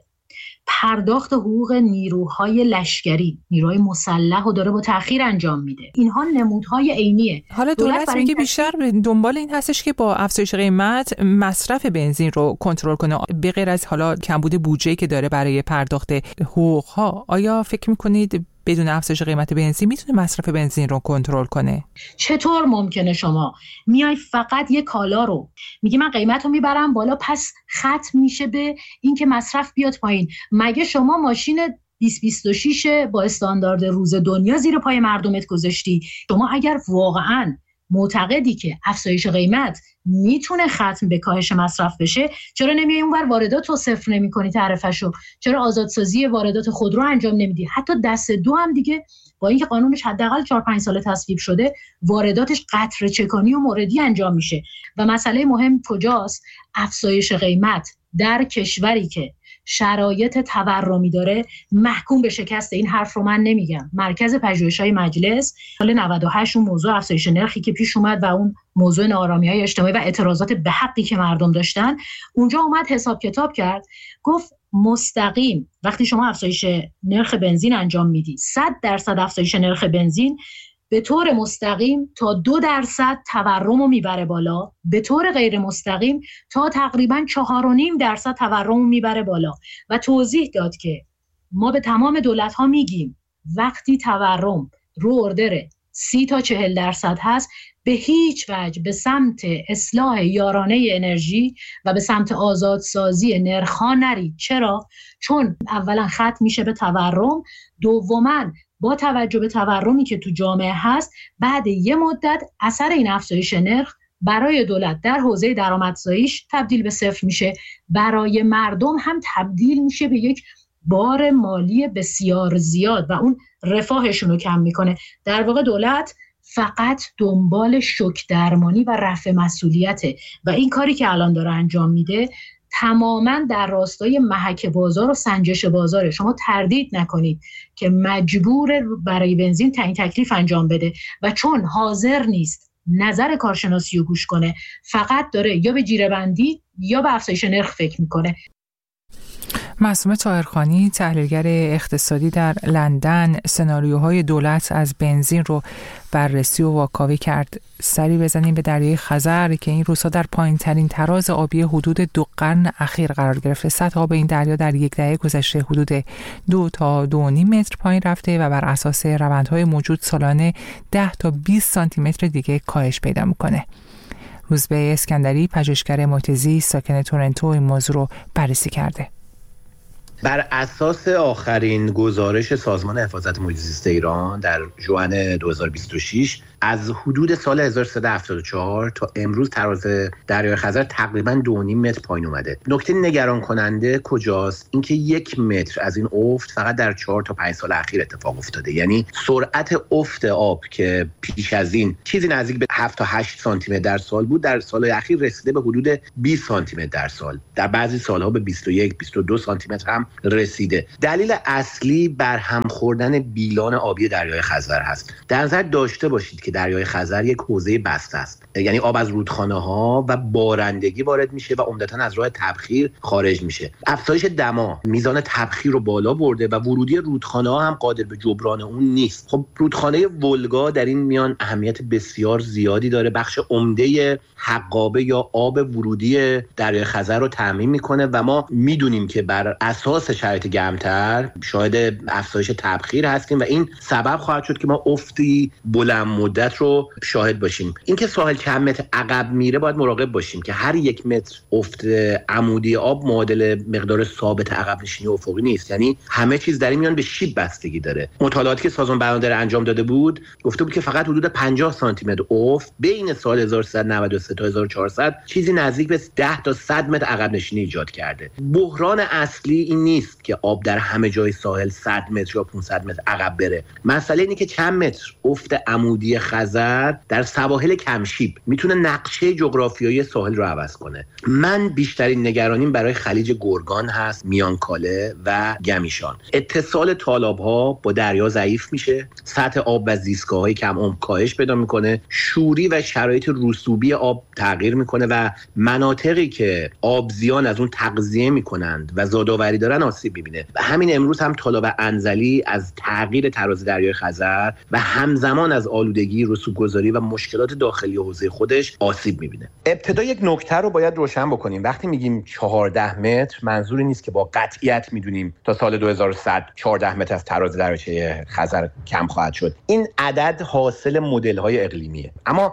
پرداخت حقوق نیروهای لشکری، نیروهای مسلح رو داره با تأخیر انجام میده. اینها نمودهای عینیه. حالا دولت میگه بیشتر دنبال این هستش که با افزایش قیمت مصرف بنزین رو کنترل کنه، به غیر از حالا کمبود بودجه‌ای که داره برای پرداخت حقوق‌ها. آیا فکر می‌کنید بدون افزایش قیمت بنزین میتونه مصرف بنزین رو کنترل کنه؟ چطور ممکنه شما میای فقط یه کالا رو میگی من قیمت رو میبرم بالا، پس ختم میشه به این که مصرف بیاد پایین؟ مگه شما ماشین 2026 با استاندارد روز دنیا زیر پای مردمت گذاشتی؟ شما اگر واقعاً معتقدی که افزایش قیمت میتونه ختم به کاهش مصرف بشه، چرا نمیای اونور واردات رو صفر نمی‌کنی تعرفه‌شو؟ چرا آزادسازی واردات خودرو انجام نمیدی؟ حتی دست دو هم دیگه با اینکه قانونش حداقل 4-5 سال تصویب شده، وارداتش قطره چکانی و موردی انجام میشه. و مسئله مهم کجاست؟ افزایش قیمت در کشوری که شرایط تورمی داره محکوم به شکست. این حرف رو من نمیگم. مرکز پژوهش‌های مجلس سال 98 اون موضوع افزایش نرخی که پیش اومد و اون موضوع ناآرامی‌های اجتماعی و اعتراضات به حقی که مردم داشتن، اونجا اومد حساب کتاب کرد، گفت مستقیم وقتی شما افزایش نرخ بنزین انجام میدی، 100% افزایش نرخ بنزین به طور مستقیم تا 2% تورم رو میبره بالا، به طور غیر مستقیم تا تقریباً 4.5% تورم رو میبره بالا. و توضیح داد که ما به تمام دولت‌ها میگیم وقتی تورم رو اردر 30 تا 40% هست، به هیچ وجه به سمت اصلاح یارانه انرژی و به سمت آزادسازی نرخ‌ها نرید. چرا؟ چون اولا ختم میشه به تورم، دوما با توجه به تورمی که تو جامعه هست، بعد یه مدت اثر این افزایش نرخ برای دولت در حوزه درآمدزاییش تبدیل به صفر میشه، برای مردم هم تبدیل میشه به یک بار مالی بسیار زیاد و اون رفاهشون رو کم میکنه. در واقع دولت فقط دنبال شوک درمانی و رفع مسئولیته و این کاری که الان داره انجام میده تماما در راستای محک بازار و سنجش بازاره. شما تردید نکنید که مجبور برای بنزین تعیین تکلیف انجام بده و چون حاضر نیست نظر کارشناسی رو گوش کنه، فقط داره یا به جیره‌بندی یا به افزایش نرخ فکر میکنه. معصومه طاهرخانی، تحلیلگر اقتصادی در لندن، سناریوهای دولت از بنزین رو بررسی و واکاوی کرد. سری بزنیم به دریای خزر که این روزها در پایین ترین تراز آبی حدود 2 قرن اخیر قرار گرفته. سطح آب این دریا در 1 دهه گذشته حدود 2 تا 2.5 متر پایین رفته و بر اساس روندهای موجود سالانه 10 تا 20 سانتی متر دیگه کاهش پیدا میکنه. روزبه اسکندری، پژوهشگر محیط زیست ساکن تورنتو، این موضوع رو بررسی کرده. بر اساس آخرین گزارش سازمان حفاظت محیط زیست ایران در ژوئن 2026 از حدود سال 1374 تا امروز تراز دریای خزر تقریباً 2.5 متر پایین اومده. نکته نگران کننده کجاست؟ اینکه 1 متر از این افت فقط در 4 تا 5 سال اخیر اتفاق افتاده. یعنی سرعت افت آب که پیش از این چیزی نزدیک به 7 تا 8 سانتی متر در سال بود، در سال‌های اخیر رسیده به حدود 20 سانتی متر در سال. در بعضی سال‌ها به 21 22 سانتی متر هم رسیده. دلیل اصلی برهم خوردن بیلان آبی دریای خزر هست. در نظر داشته باشید که دریای خزر یک حوزه بسته است، یعنی آب از رودخانه‌ها و بارندگی وارد میشه و عمدتاً از راه تبخیر خارج میشه. افزایش دما میزان تبخیر رو بالا برده و ورودی رودخانه‌ها هم قادر به جبران اون نیست. خب رودخانه ولگا در این میان اهمیت بسیار زیادی داره، بخش عمده حقابه یا آب ورودی دریای خزر رو تامین میکنه و ما میدونیم که بر اساس شرایط گرمتر شاهد افزایش تبخیر هستیم و این سبب خواهد شد که ما افتی بلند مدت رو شاهد باشیم. اینکه ساحل چند متر عقب میره باید مراقب باشیم که هر 1 متر افت عمودی آب معادل مقدار ثابت عقب نشینی افقی نیست، یعنی همه چیز در این میان به شیب بستگی داره. مطالعاتی که سازمان بهادر انجام داده بود گفته بود که فقط حدود 50 سانتی متر افت بین سال 1393 تا 1400 چیزی نزدیک به 10 تا 100 متر عقب نشینی ایجاد کرده. بحران اصلی این نیست که آب در همه جای ساحل 100 متر یا 500 متر عقب بره. مسئله اینه که چند متر افت عمودی خزر در سواحل کمشیب میتونه نقشه جغرافیایی ساحل رو عوض کنه. من بیشترین نگرانیم برای خلیج گرگان هست، میانکاله و گمیشان. اتصال تالاب‌ها با دریا ضعیف میشه، سطح آب و زیستگاه‌های کم عمق کاهش پیدا میکنه، شوری و شرایط رسوبی آب تغییر میکنه و مناطقی که آبزیان از اون تغذیه میکنند و زادآوری دارن آسیب میبینه. همین امروز هم طالاب انزلی از تغییر تراز دریای خزر و همزمان از آلودگی، رسوب‌گذاری و مشکلات داخلی حوزه خودش آسیب میبینه. ابتدا یک نکته رو باید روشن بکنیم. وقتی میگیم 14 متر منظوری نیست که با قطعیت میدونیم تا سال 2100 14 متر از تراز دریاچه خزر کم خواهد شد. این عدد حاصل مدل‌های اقلیمیه. اما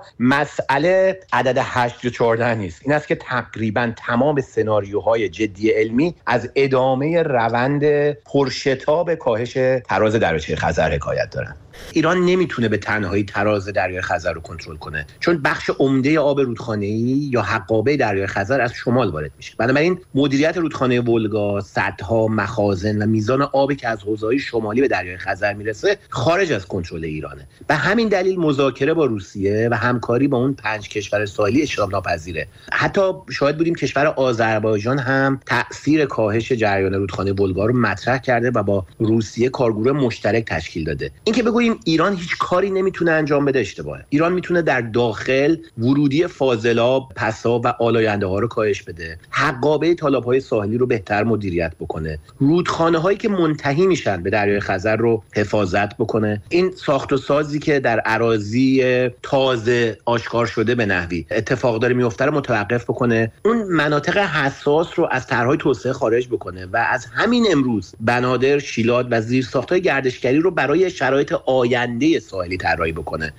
مسئله عدد 8 یا 14 نیست. این است که تقریباً تمام سناریوهای جدی علمی از ادامه روند پرشتاب کاهش تراز دریاچه خزر حکایت دارن. ایران نمیتونه به تنهایی تراز دریای خزر رو کنترل کنه، چون بخش عمده آب رودخانه‌ای یا حقابه دریای خزر از شمال وارد میشه. بنابراین مدیریت رودخانه ولگا، سدها، مخازن و میزان آبی که از حوزه‌های شمالی به دریای خزر میرسه خارج از کنترل ایرانه. به همین دلیل مذاکره با روسیه و همکاری با اون 5 کشور ساحلی اجتناب ناپذیره. حتی شاهد بودیم کشور آذربایجان هم تأثیر کاهش جریان رودخانه ولگا رو مطرح کرده و با روسیه کارگروه مشترک تشکیل داده. اینکه بگوییم ایران هیچ کاری نمیتونه انجام بده اشتباهه. ایران میتونه در داخل ورودی فاضلاب، پساب و آلاینده ها رو کاهش بده، حقابه تالاب‌های ساحلی رو بهتر مدیریت بکنه، رودخانه‌هایی که منتهی میشن به دریای خزر رو حفاظت بکنه. این ساخت و سازی که در اراضی تازه آشکار شده به نحوی اتفاق داره میفته رو متوقف بکنه، اون مناطق حساس رو از طرح‌های توسعه خارج بکنه و از همین امروز بنادر، شیلات و زیرساخت‌های گردشگری رو برای شرایط آینده ساحلی طراحی بکنه.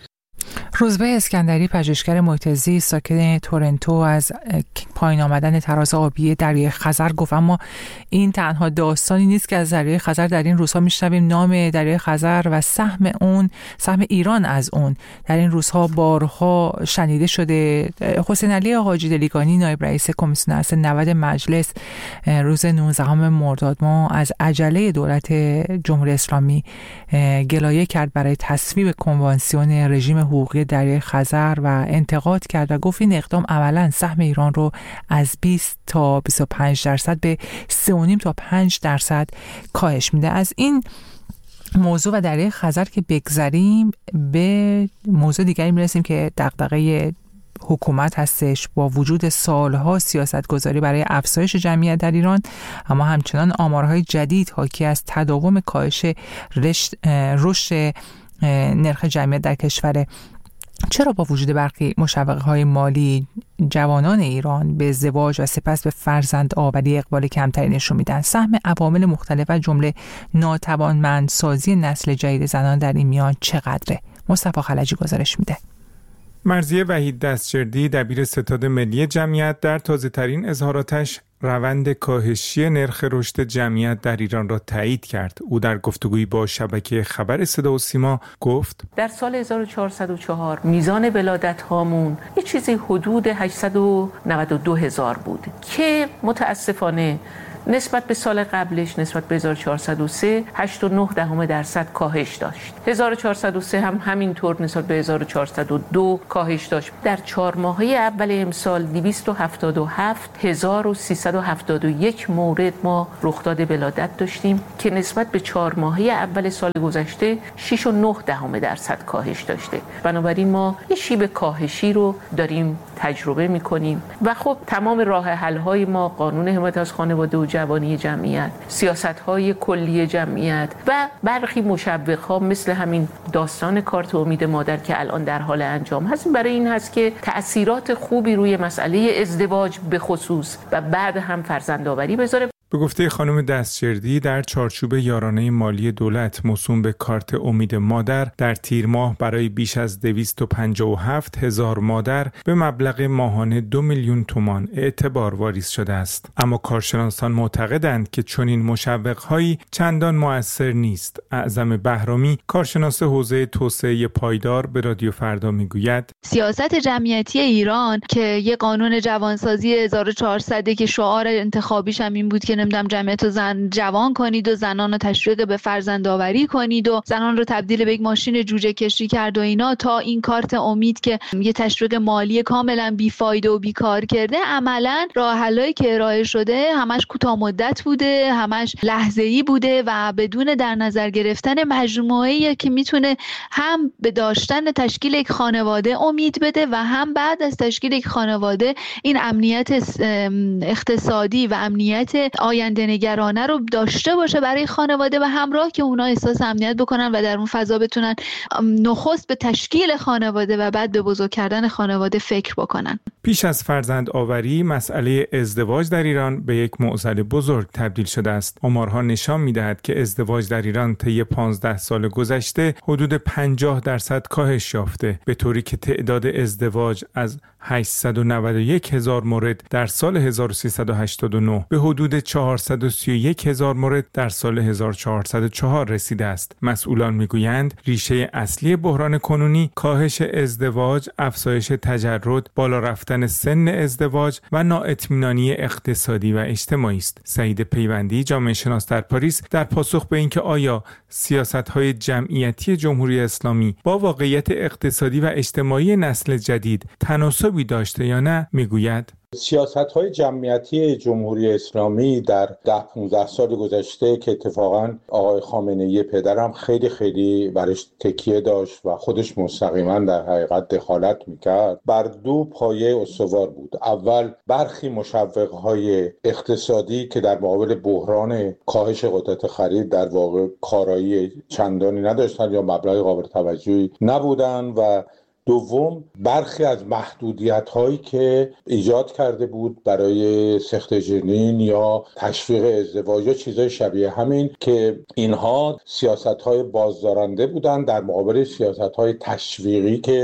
روزبه اسکندری، پژوهشگر محیط زیست ساکن تورنتو، از پایین آمدن تراز آبی دریای خزر گفت. اما این تنها داستانی نیست که از دریای خزر در این روزها میشنویم. نام دریای خزر و سهم ایران از اون در این روزها بارها شنیده شده. حسین علی حاجی دلیگانی، نایب رئیس کمیسیون اصل 90 مجلس، روز 19 مرداد ماه از عجله دولت جمهوری اسلامی گلایه کرد برای تصویب کنوانسیون رژیم حقوقی دریای خزر و انتقاد کرد و گفت این اقدام عملاً سهم ایران رو از 20 تا 25% به 3.5 تا 5% کاهش میده. از این موضوع و دریای خزر که بگذریم، به موضوع دیگری میرسیم که دغدغه حکومت هستش. با وجود سالها سیاست گذاری برای افزایش جمعیت در ایران، اما همچنان آمارهای جدید حاکی از تداوم کاهش رشد نرخ جمعیت در کشور. چرا با وجود برخی مشوقه‌های مالی جوانان ایران به ازدواج و سپس به فرزند آوری اقبال کمتری نشون میدن؟ سهم عوامل مختلف و جمله ناتوانمندسازی نسل جدید زنان در این میان چقدره؟ مصطفی خلجی گزارش میده. مرضیه وحید دستجردی، دبیر ستاد ملی جمعیت، در تازه‌ترین اظهاراتش روند کاهشی نرخ رشد جمعیت در ایران را تایید کرد. او در گفتگویی با شبکه خبر صدا و سیما گفت: در سال 1404 میزان ولادت هامون یه چیزی حدود 892,000 بود که متاسفانه نسبت به سال قبلش، نسبت به 1403 8.9% کاهش داشت. 1403 هم همینطور نسبت به 1402 کاهش داشت. در 4 ماهه اول امسال 277,371 مورد ما رخداد ولادت داشتیم که نسبت به 4 ماهه اول سال گذشته 6.9% کاهش داشته. بنابراین ما یه شیب کاهشی رو داریم تجربه می‌کنیم و خب تمام راه حل‌های ما، قانون حمایت از خانواده و جوانی جمعیت، سیاست‌های کلی جمعیت و برخی مشوق‌ها مثل همین داستان کارت امید مادر که الان در حال انجام هست، برای این هست که تأثیرات خوبی روی مسئله ازدواج به خصوص و بعد هم فرزندآوری بذاره. به گفته خانم دستجردی، در چارچوب یارانه مالی دولت موسوم به کارت امید مادر، در تیر ماه برای بیش از 257,000 مادر به مبلغ ماهانه 2 میلیون تومان اعتبار واریز شده است. اما کارشناسان معتقدند که چنین مشوق‌هایی چندان مؤثر نیست. اعظم بهرامی، کارشناس حوزه توسعه پایدار، به رادیو فردا میگوید: سیاست جمعیتی ایران که یه قانون جوانسازی 1400 که شعار انتخابیش هم این بود که نمیدونم جمعیت رو جوان کنید و زنان رو تشویق به فرزندآوری کنید و زنان رو تبدیل به یک ماشین جوجه کشی کرد و اینا، تا این کارت امید که یه تشویق مالی کاملا بیفایده و بیکار کرده. عملا راه حلایی که ارائه شده همش کوتاه مدت بوده، همش لحظه‌ای بوده و بدون در نظر گرفتن مجموعه‌ای که میتونه هم به داشتن تشکیل یک خانواده امید بده و هم بعد از تشکیل یک خانواده این امنیت اقتصادی و امنیت آینده نگرانه رو داشته باشه برای خانواده و همراه که اونا احساس امنیت بکنن و در اون فضا بتونن نخست به تشکیل خانواده و بعد به بزرگ کردن خانواده فکر بکنن. پیش از فرزند آوری، مسئله ازدواج در ایران به یک معضل بزرگ تبدیل شده است. آمارها نشان می‌دهد که ازدواج در ایران طی 15 سال گذشته حدود 50% کاهش یافته، به طوری که تعداد ازدواج از 891,000 مورد در سال 1389 به حدود 431,000 مورد در سال 1404 رسیده است. مسئولان میگویند ریشه اصلی بحران کنونی کاهش ازدواج، افزایش تجرد، بالا رفتن سن ازدواج و نااطمینانی اقتصادی و اجتماعی است. سعید پیوندی، جامعه شناس در پاریس، در پاسخ به اینکه آیا سیاست‌های جمعیتی جمهوری اسلامی با واقعیت اقتصادی و اجتماعی نسل جدید تناسبی داشته یا نه، میگوید: سیاست‌های جمعیتی جمهوری اسلامی در 10-15 سال گذشته که اتفاقاً آقای خامنه‌ای پدرم خیلی برش تکیه داشت و خودش مستقیما در حقیقت دخالت میکرد، بر 2 پایه استوار بود. اول، برخی مشوق‌های اقتصادی که در مقابل بحران کاهش قدرت خرید در واقع کارایی چندانی نداشتند یا مبلغ قابل توجهی نبودند، و دوم، برخی از محدودیت‌هایی که ایجاد کرده بود برای سخت جنین یا تشویق ازدواج یا چیزای شبیه همین، که اینها سیاست‌های بازدارنده بودند در مقابل سیاست‌های تشویقی که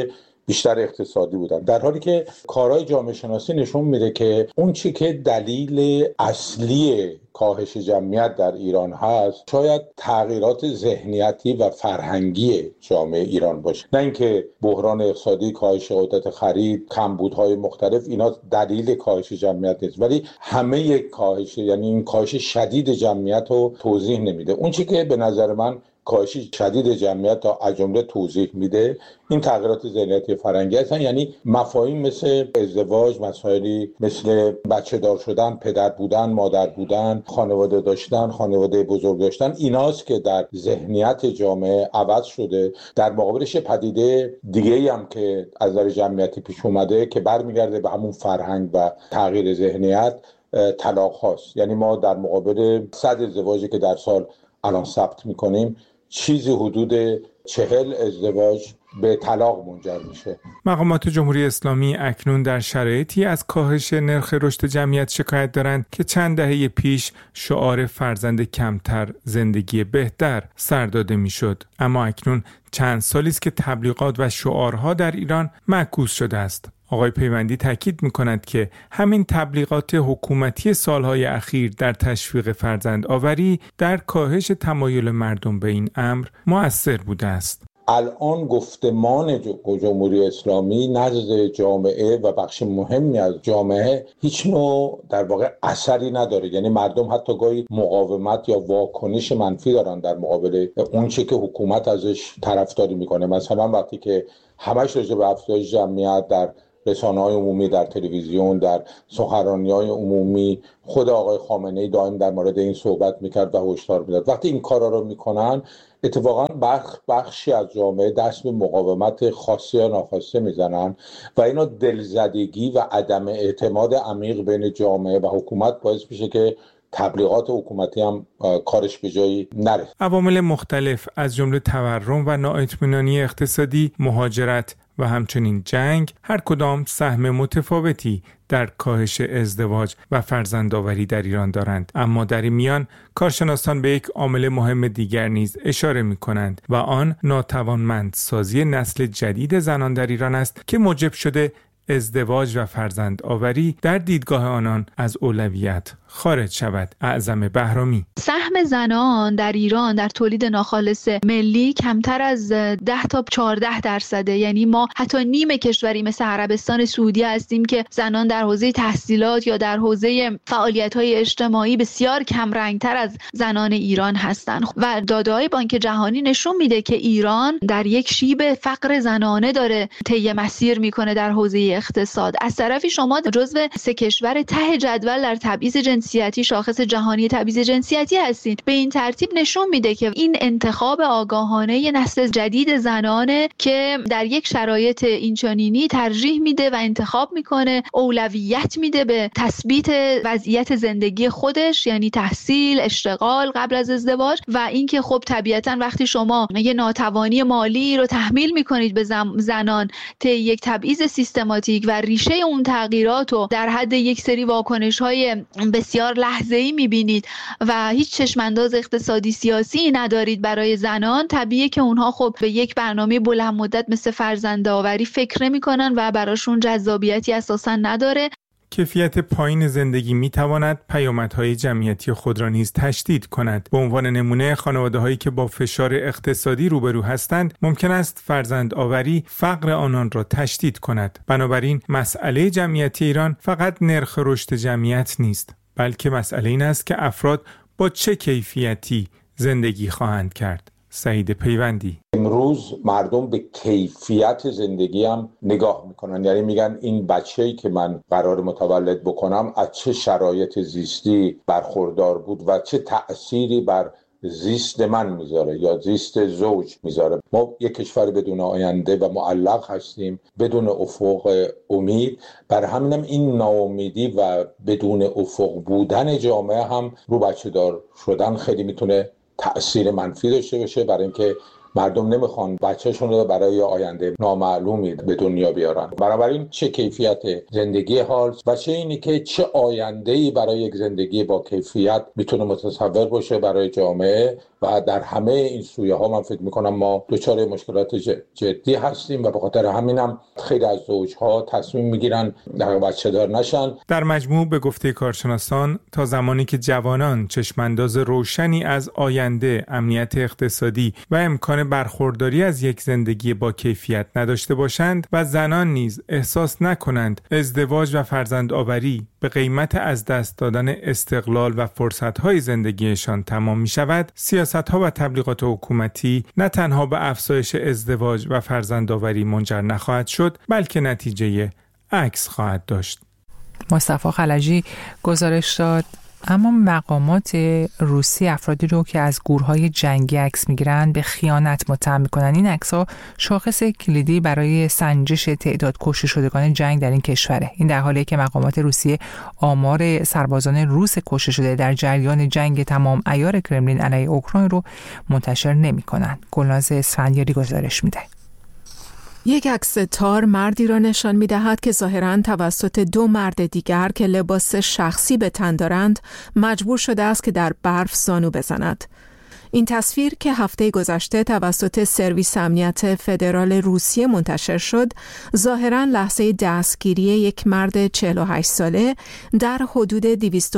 بیشتر اقتصادی بودن، در حالی که کارهای جامعه شناسی نشون میده که اون چی که دلیل اصلی کاهش جمعیت در ایران هست شاید تغییرات ذهنیتی و فرهنگی جامعه ایران باشه، نه اینکه بحران اقتصادی، کاهش قدرت خرید، کمبودهای مختلف اینا دلیل کاهش جمعیت نیست، ولی همه کاهش، یعنی این کاهش شدید جمعیت رو توضیح نمیده. اون چی که به نظر من کاهش شدید جمعیت تا از جمله توضیح میده این تغییرات ذهنیتی فرهنگی هستن، یعنی مفاهیم مثل ازدواج، مسائلی مثل بچه دار شدن، پدر بودن، مادر بودن، خانواده داشتن، خانواده بزرگ داشتن، ایناست که در ذهنیت جامعه عوض شده. در مقابلش پدیده دیگه‌ای هم که از نظر جمعیتی پیش اومده که برمیگرده به همون فرهنگ و تغییر ذهنیت، طلاق هاست. یعنی ما در مقابل 100 ازدواجی که در سال الان ثبت میکنیم چیزی حدود 40 ازدواج به طلاق منجر میشه. مقامات جمهوری اسلامی اکنون در شرایطی از کاهش نرخ رشد جمعیت شکایت دارند که چند دهه پیش شعار فرزند کمتر زندگی بهتر سر داده میشد، اما اکنون چند سالی است که تبلیغات و شعارها در ایران معکوس شده است. آقای پیوندی تاکید می‌کند که همین تبلیغات حکومتی سالهای اخیر در تشویق فرزند آوری در کاهش تمایل مردم به این امر مؤثر بوده است. الان گفتمان جمهوری اسلامی نزد جامعه و بخش مهمی از جامعه هیچ نوع در واقع اثری نداره، یعنی مردم حتی گاهی مقاومت یا واکنش منفی دارن در مقابل اون چه که حکومت ازش طرفداری میکنه. مثلا وقتی که همش راجع به افزایش جمعیت در رسانه‌های عمومی، در تلویزیون، در سخنرانی‌های عمومی خود آقای خامنه‌ای دائم در مورد این صحبت میکرد و هشدار میداد، وقتی این کارا رو میکنن اتفاقا بخشی از جامعه دست به مقاومت خاصی یا ناخواسته میزنن و اینا دلزدگی و عدم اعتماد عمیق بین جامعه و حکومت باعث میشه که تبلیغات حکومتی هم کارش به جایی نره. عوامل مختلف از جمله تورم و نااطمینانی اقتصادی، مهاجرت و همچنین جنگ هر کدام سهم متفاوتی در کاهش ازدواج و فرزندآوری در ایران دارند، اما در این میان کارشناسان به یک عامل مهم دیگر نیز اشاره می‌کنند و آن ناتوانمندسازی نسل جدید زنان در ایران است که موجب شده ازدواج و فرزندآوری در دیدگاه آنان از اولویت خارج شود. اعظم بهرامی: سهم زنان در ایران در تولید ناخالص ملی کمتر از 10 تا 14%، یعنی ما حتی نیم کشوری مثل عربستان سعودی هستیم که زنان در حوزه تحصیلات یا در حوزه فعالیت‌های اجتماعی بسیار کم رنگتر از زنان ایران هستند و داده‌های بانک جهانی نشون میده که ایران در یک شیب فقر زنانه داره طی مسیر میکنه در حوزه اقتصاد. از طرفی شما جزو 3 کشور ته جدول در تبعیض جنسیتی، شاخص جهانی تبعیض جنسیتی هستید. به این ترتیب نشون میده که این انتخاب آگاهانه نسل جدید زنانه که در یک شرایط اینچنینی ترجیح میده و انتخاب میکنه، اولویت میده به تثبیت وضعیت زندگی خودش، یعنی تحصیل، اشتغال قبل از ازدواج، و اینکه خب طبیعتا وقتی شما یه ناتوانی مالی رو تحمیل میکنید به زنان طی یک تبعیض سیستماتیک و ریشه اون تغییرات رو در حد یک سری واکنش‌های بسیار لحظه‌ای می‌بینید و هیچ چشم‌انداز اقتصادی سیاسی ندارید برای زنان، طبیعیه که اونها خب به یک برنامه بلند مدت مثل فرزندآوری فکر نمی‌کنن و براشون جذابیتی اساساً نداره. کیفیت پایین زندگی می‌تواند پیامدهای جمعیتی خود را نیز تشدید کند. به عنوان نمونه خانواده‌هایی که با فشار اقتصادی روبرو هستند ممکن است فرزندآوری فقر آنان را تشدید کند. بنابراین مسئله جمعیتی ایران فقط نرخ رشد جمعیت نیست، بلکه مسئله این است که افراد با چه کیفیتی زندگی خواهند کرد. سعید پیوندی: امروز مردم به کیفیت زندگی هم نگاه میکنن، یعنی میگن این بچه‌ای که من قرار متولد بکنم از چه شرایط زیستی برخوردار بود و چه تأثیری بر زیست من میذاره یا زیست زوج میذاره. ما یک کشور بدون آینده و معلق هستیم، بدون افق امید. بر همینم این ناامیدی و بدون افق بودن جامعه هم رو بچه دار شدن خیلی میتونه تأثیر منفی داشته باشه، برای اینکه مردم نمیخوان بچه‌شون رو برای آینده نامعلومی به دنیا بیارن. بنابراین چه کیفیت زندگی حال و چه اینی که چه آینده‌ای برای یک زندگی با کیفیت میتونه متصور باشه برای جامعه و در همه این سویه ها من فکر میکنم ما دچار مشکلات جدی هستیم و به خاطر همینم خیلی از زوجها تصمیم میگیرن در بچه دار نشن. در مجموع به گفته کارشناسان تا زمانی که جوانان چشمانداز روشنی از آینده، امنیت اقتصادی و امکان برخورداری از یک زندگی با کیفیت نداشته باشند و زنان نیز احساس نکنند ازدواج و فرزندآوری به قیمت از دست دادن استقلال و فرصت‌های زندگیشان تمام می‌شود، سیاست‌ها و تبلیغات حکومتی نه تنها به افزایش ازدواج و فرزندآوری منجر نخواهد شد، بلکه نتیجه عکس خواهد داشت. مصطفی خلجی گزارش داد. اما مقامات روسی افرادی رو که از گورهای جنگی عکس میگیرن به خیانت متهم میکنن. این عکس‌ها شاخص کلیدی برای سنجش تعداد کشته شدگان جنگ در این کشوره. این در حالیه که مقامات روسیه آمار سربازان روس کشته شده در جریان جنگ تمام عیار کرملین علیه اوکراین رو منتشر نمیکنن. گلناز اسفندیاری گزارش میده. یک عکس تار مردی را نشان می‌دهد که ظاهراً توسط دو مرد دیگر که لباس شخصی به تن دارند مجبور شده است که در برف زانو بزند. این تصویر که هفته گذشته توسط سرویس امنیت فدرال روسیه منتشر شد، ظاهراً لحظه دستگیری یک مرد 48 ساله در حدود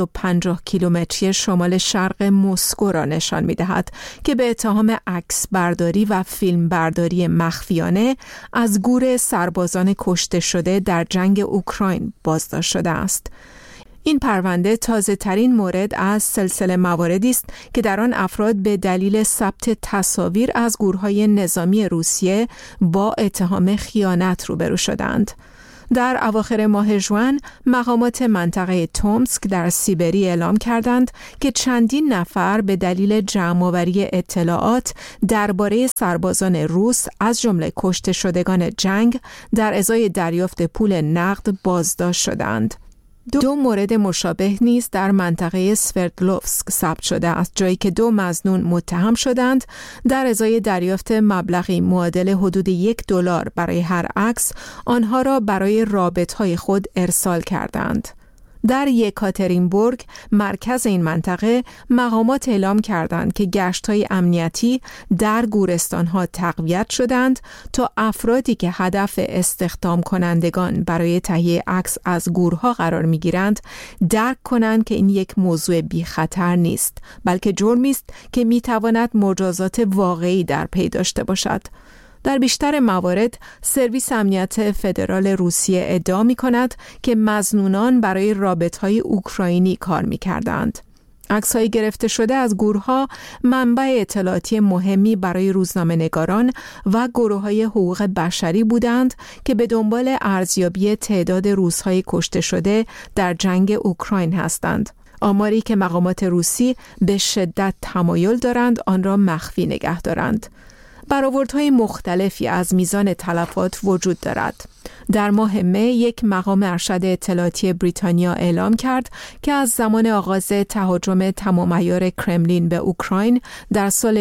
250 کیلومتری شمال شرق مسکو را نشان می‌دهد که به اتهام عکس برداری و فیلم برداری مخفیانه از گور سربازان کشته شده در جنگ اوکراین بازداشت شده است. این پرونده تازه ترین مورد از سلسله مواردی است که در آن افراد به دلیل ثبت تصاویر از گورهای نظامی روسیه با اتهام خیانت روبرو شدند. در اواخر ماه ژوئن مقامات منطقه تومسک در سیبری اعلام کردند که چندین نفر به دلیل جمع‌آوری اطلاعات درباره سربازان روس از جمله کشته شدگان جنگ در ازای دریافت پول نقد بازداشت شدند. دو مورد مشابه نیز در منطقه سوردلوفسک ثبت شده است، جایی که دو مظنون متهم شدند در ازای دریافت مبلغی معادل حدود $1 برای هر عکس آنها را برای رابطهای خود ارسال کردند. در یکاترینبورگ، مرکز این منطقه، مقامات اعلام کردند که گشت‌های امنیتی در گورستان‌ها تقویت شدند تا افرادی که هدف استخدام کنندگان برای تهیه عکس از گورها قرار می‌گیرند درک کنند که این یک موضوع بی خطر نیست، بلکه جرمی است که می‌تواند مجازات واقعی در پی داشته باشد. در بیشتر موارد سرویس امنیت فدرال روسیه ادعا می‌کند که مظنونان برای رابطه‌های اوکراینی کار می‌کردند. عکس‌های گرفته شده از گورها منبع اطلاعاتی مهمی برای روزنامه‌نگاران و گروه‌های حقوق بشری بودند که به دنبال ارزیابی تعداد روس‌های کشته شده در جنگ اوکراین هستند. آماری که مقامات روسی به شدت تمایل دارند آن را مخفی نگه دارند. برآوردهای مختلفی از میزان تلفات وجود دارد. در ماه می یک مقام ارشد اطلاعاتی بریتانیا اعلام کرد که از زمان آغاز تهاجم تمام عیار کرملین به اوکراین در سال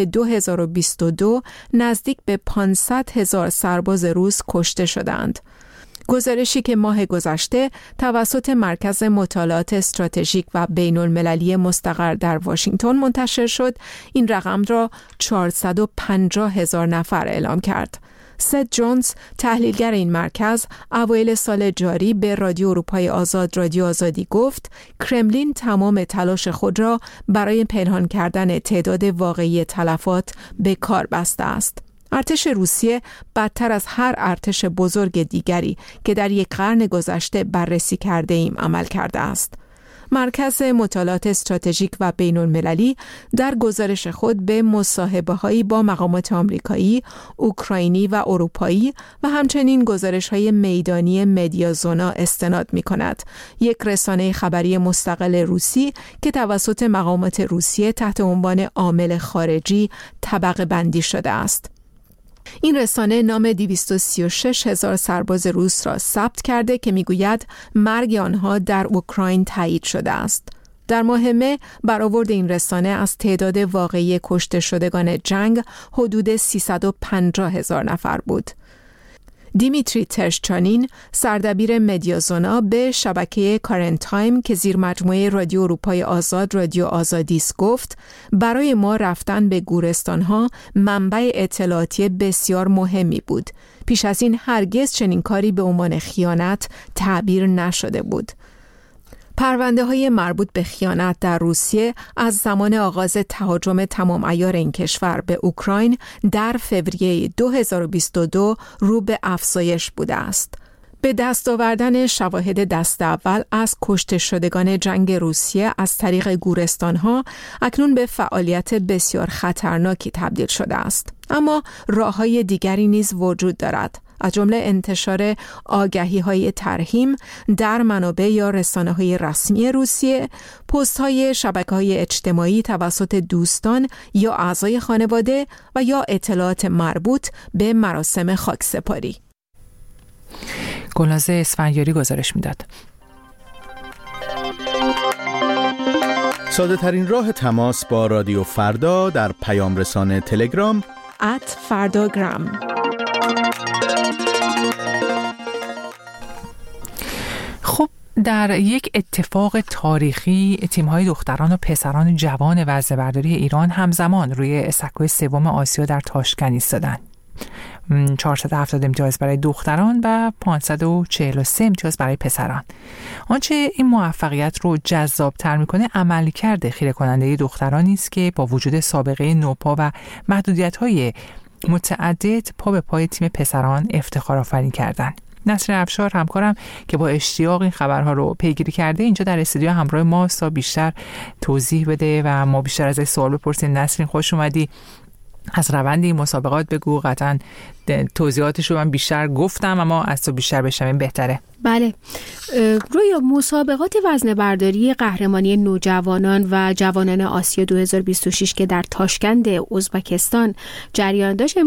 2022 نزدیک به 500,000 سرباز روس کشته شدند. گزارشی که ماه گذشته توسط مرکز مطالعات استراتژیک و بین‌المللی مستقر در واشنگتن منتشر شد، این رقم را 450,000 نفر اعلام کرد. سد جونز، تحلیلگر این مرکز، اوایل سال جاری به رادیو اروپای آزاد رادیو آزادی گفت کرملین تمام تلاش خود را برای پنهان کردن تعداد واقعی تلفات به کار بسته است. ارتش روسیه بدتر از هر ارتش بزرگ دیگری که در یک قرن گذشته بررسی کرده ایم عمل کرده است. مرکز مطالعات استراتژیک و بین‌المللی در گزارش خود به مصاحبه‌هایی با مقامات آمریکایی، اوکراینی و اروپایی و همچنین گزارش‌های میدانی مدیازونا استناد می‌کند، یک رسانه خبری مستقل روسی که توسط مقامات روسیه تحت عنوان عامل خارجی طبقه بندی شده است. این رسانه نام 236,000 سرباز روس را ثبت کرده که میگوید مرگ آنها در اوکراین تایید شده است. در ماه می برآورد این رسانه از تعداد واقعی کشته شدگان جنگ حدود 350,000 نفر بود. دیمیتری ترشچانین، سردبیر مدیازونا، به شبکه کارنت تایم که زیر مجموعه رادیو اروپای آزاد رادیو آزادیس گفت برای ما رفتن به گورستان‌ها منبع اطلاعاتی بسیار مهمی بود. پیش از این هرگز چنین کاری به عنوان خیانت تعبیر نشده بود. پرونده‌های مربوط به خیانت در روسیه از زمان آغاز تهاجم تمام عیار این کشور به اوکراین در فوریه 2022 رو به افزایش بوده است. به دست آوردن شواهد دست اول از کشته شدگان جنگ روسیه از طریق گورستان‌ها اکنون به فعالیت بسیار خطرناکی تبدیل شده است. اما راه‌های دیگری نیز وجود دارد، از جمله انتشار آگهی‌های ترحیم در منابع یا رسانه‌های رسمی روسیه، پست‌های شبکه‌های اجتماعی توسط دوستان یا اعضای خانواده و یا اطلاعات مربوط به مراسم خاکسپاری. گلناز اسفندیاری گزارش میداد. ساده ترین راه تماس با رادیو فردا در پیام رسان تلگرام @فرdagram. خب در یک اتفاق تاریخی تیم‌های دختران و پسران جوان وزنه‌برداری ایران همزمان روی سکوی سوم آسیا در تاشکند ایستادند. 470 امتیاز برای دختران و 543 امتیاز برای پسران. آنچه این موفقیت رو جذاب‌تر می‌کنه عملکرد خیره کننده دخترانی است که با وجود سابقه نوپا و محدودیت‌های متعدد پا به پای تیم پسران افتخار آفرین کردند. نسرین افشار همکارم که با اشتیاق این خبرها رو پیگیری کرده اینجا در استودیو همراه ما تا بیشتر توضیح بده و ما بیشتر از این سوال بپرسیم. نسرین خوش اومدی. از روند این مسابقات بگو. قطعا توضیحاتش رو من بیشتر گفتم اما از تو بیشتر بشنویم بهتره. بله، روی مسابقات وزنه‌برداری قهرمانی نوجوانان و جوانان آسیا 2026 که در تاشکند ازبکستان جریان داشت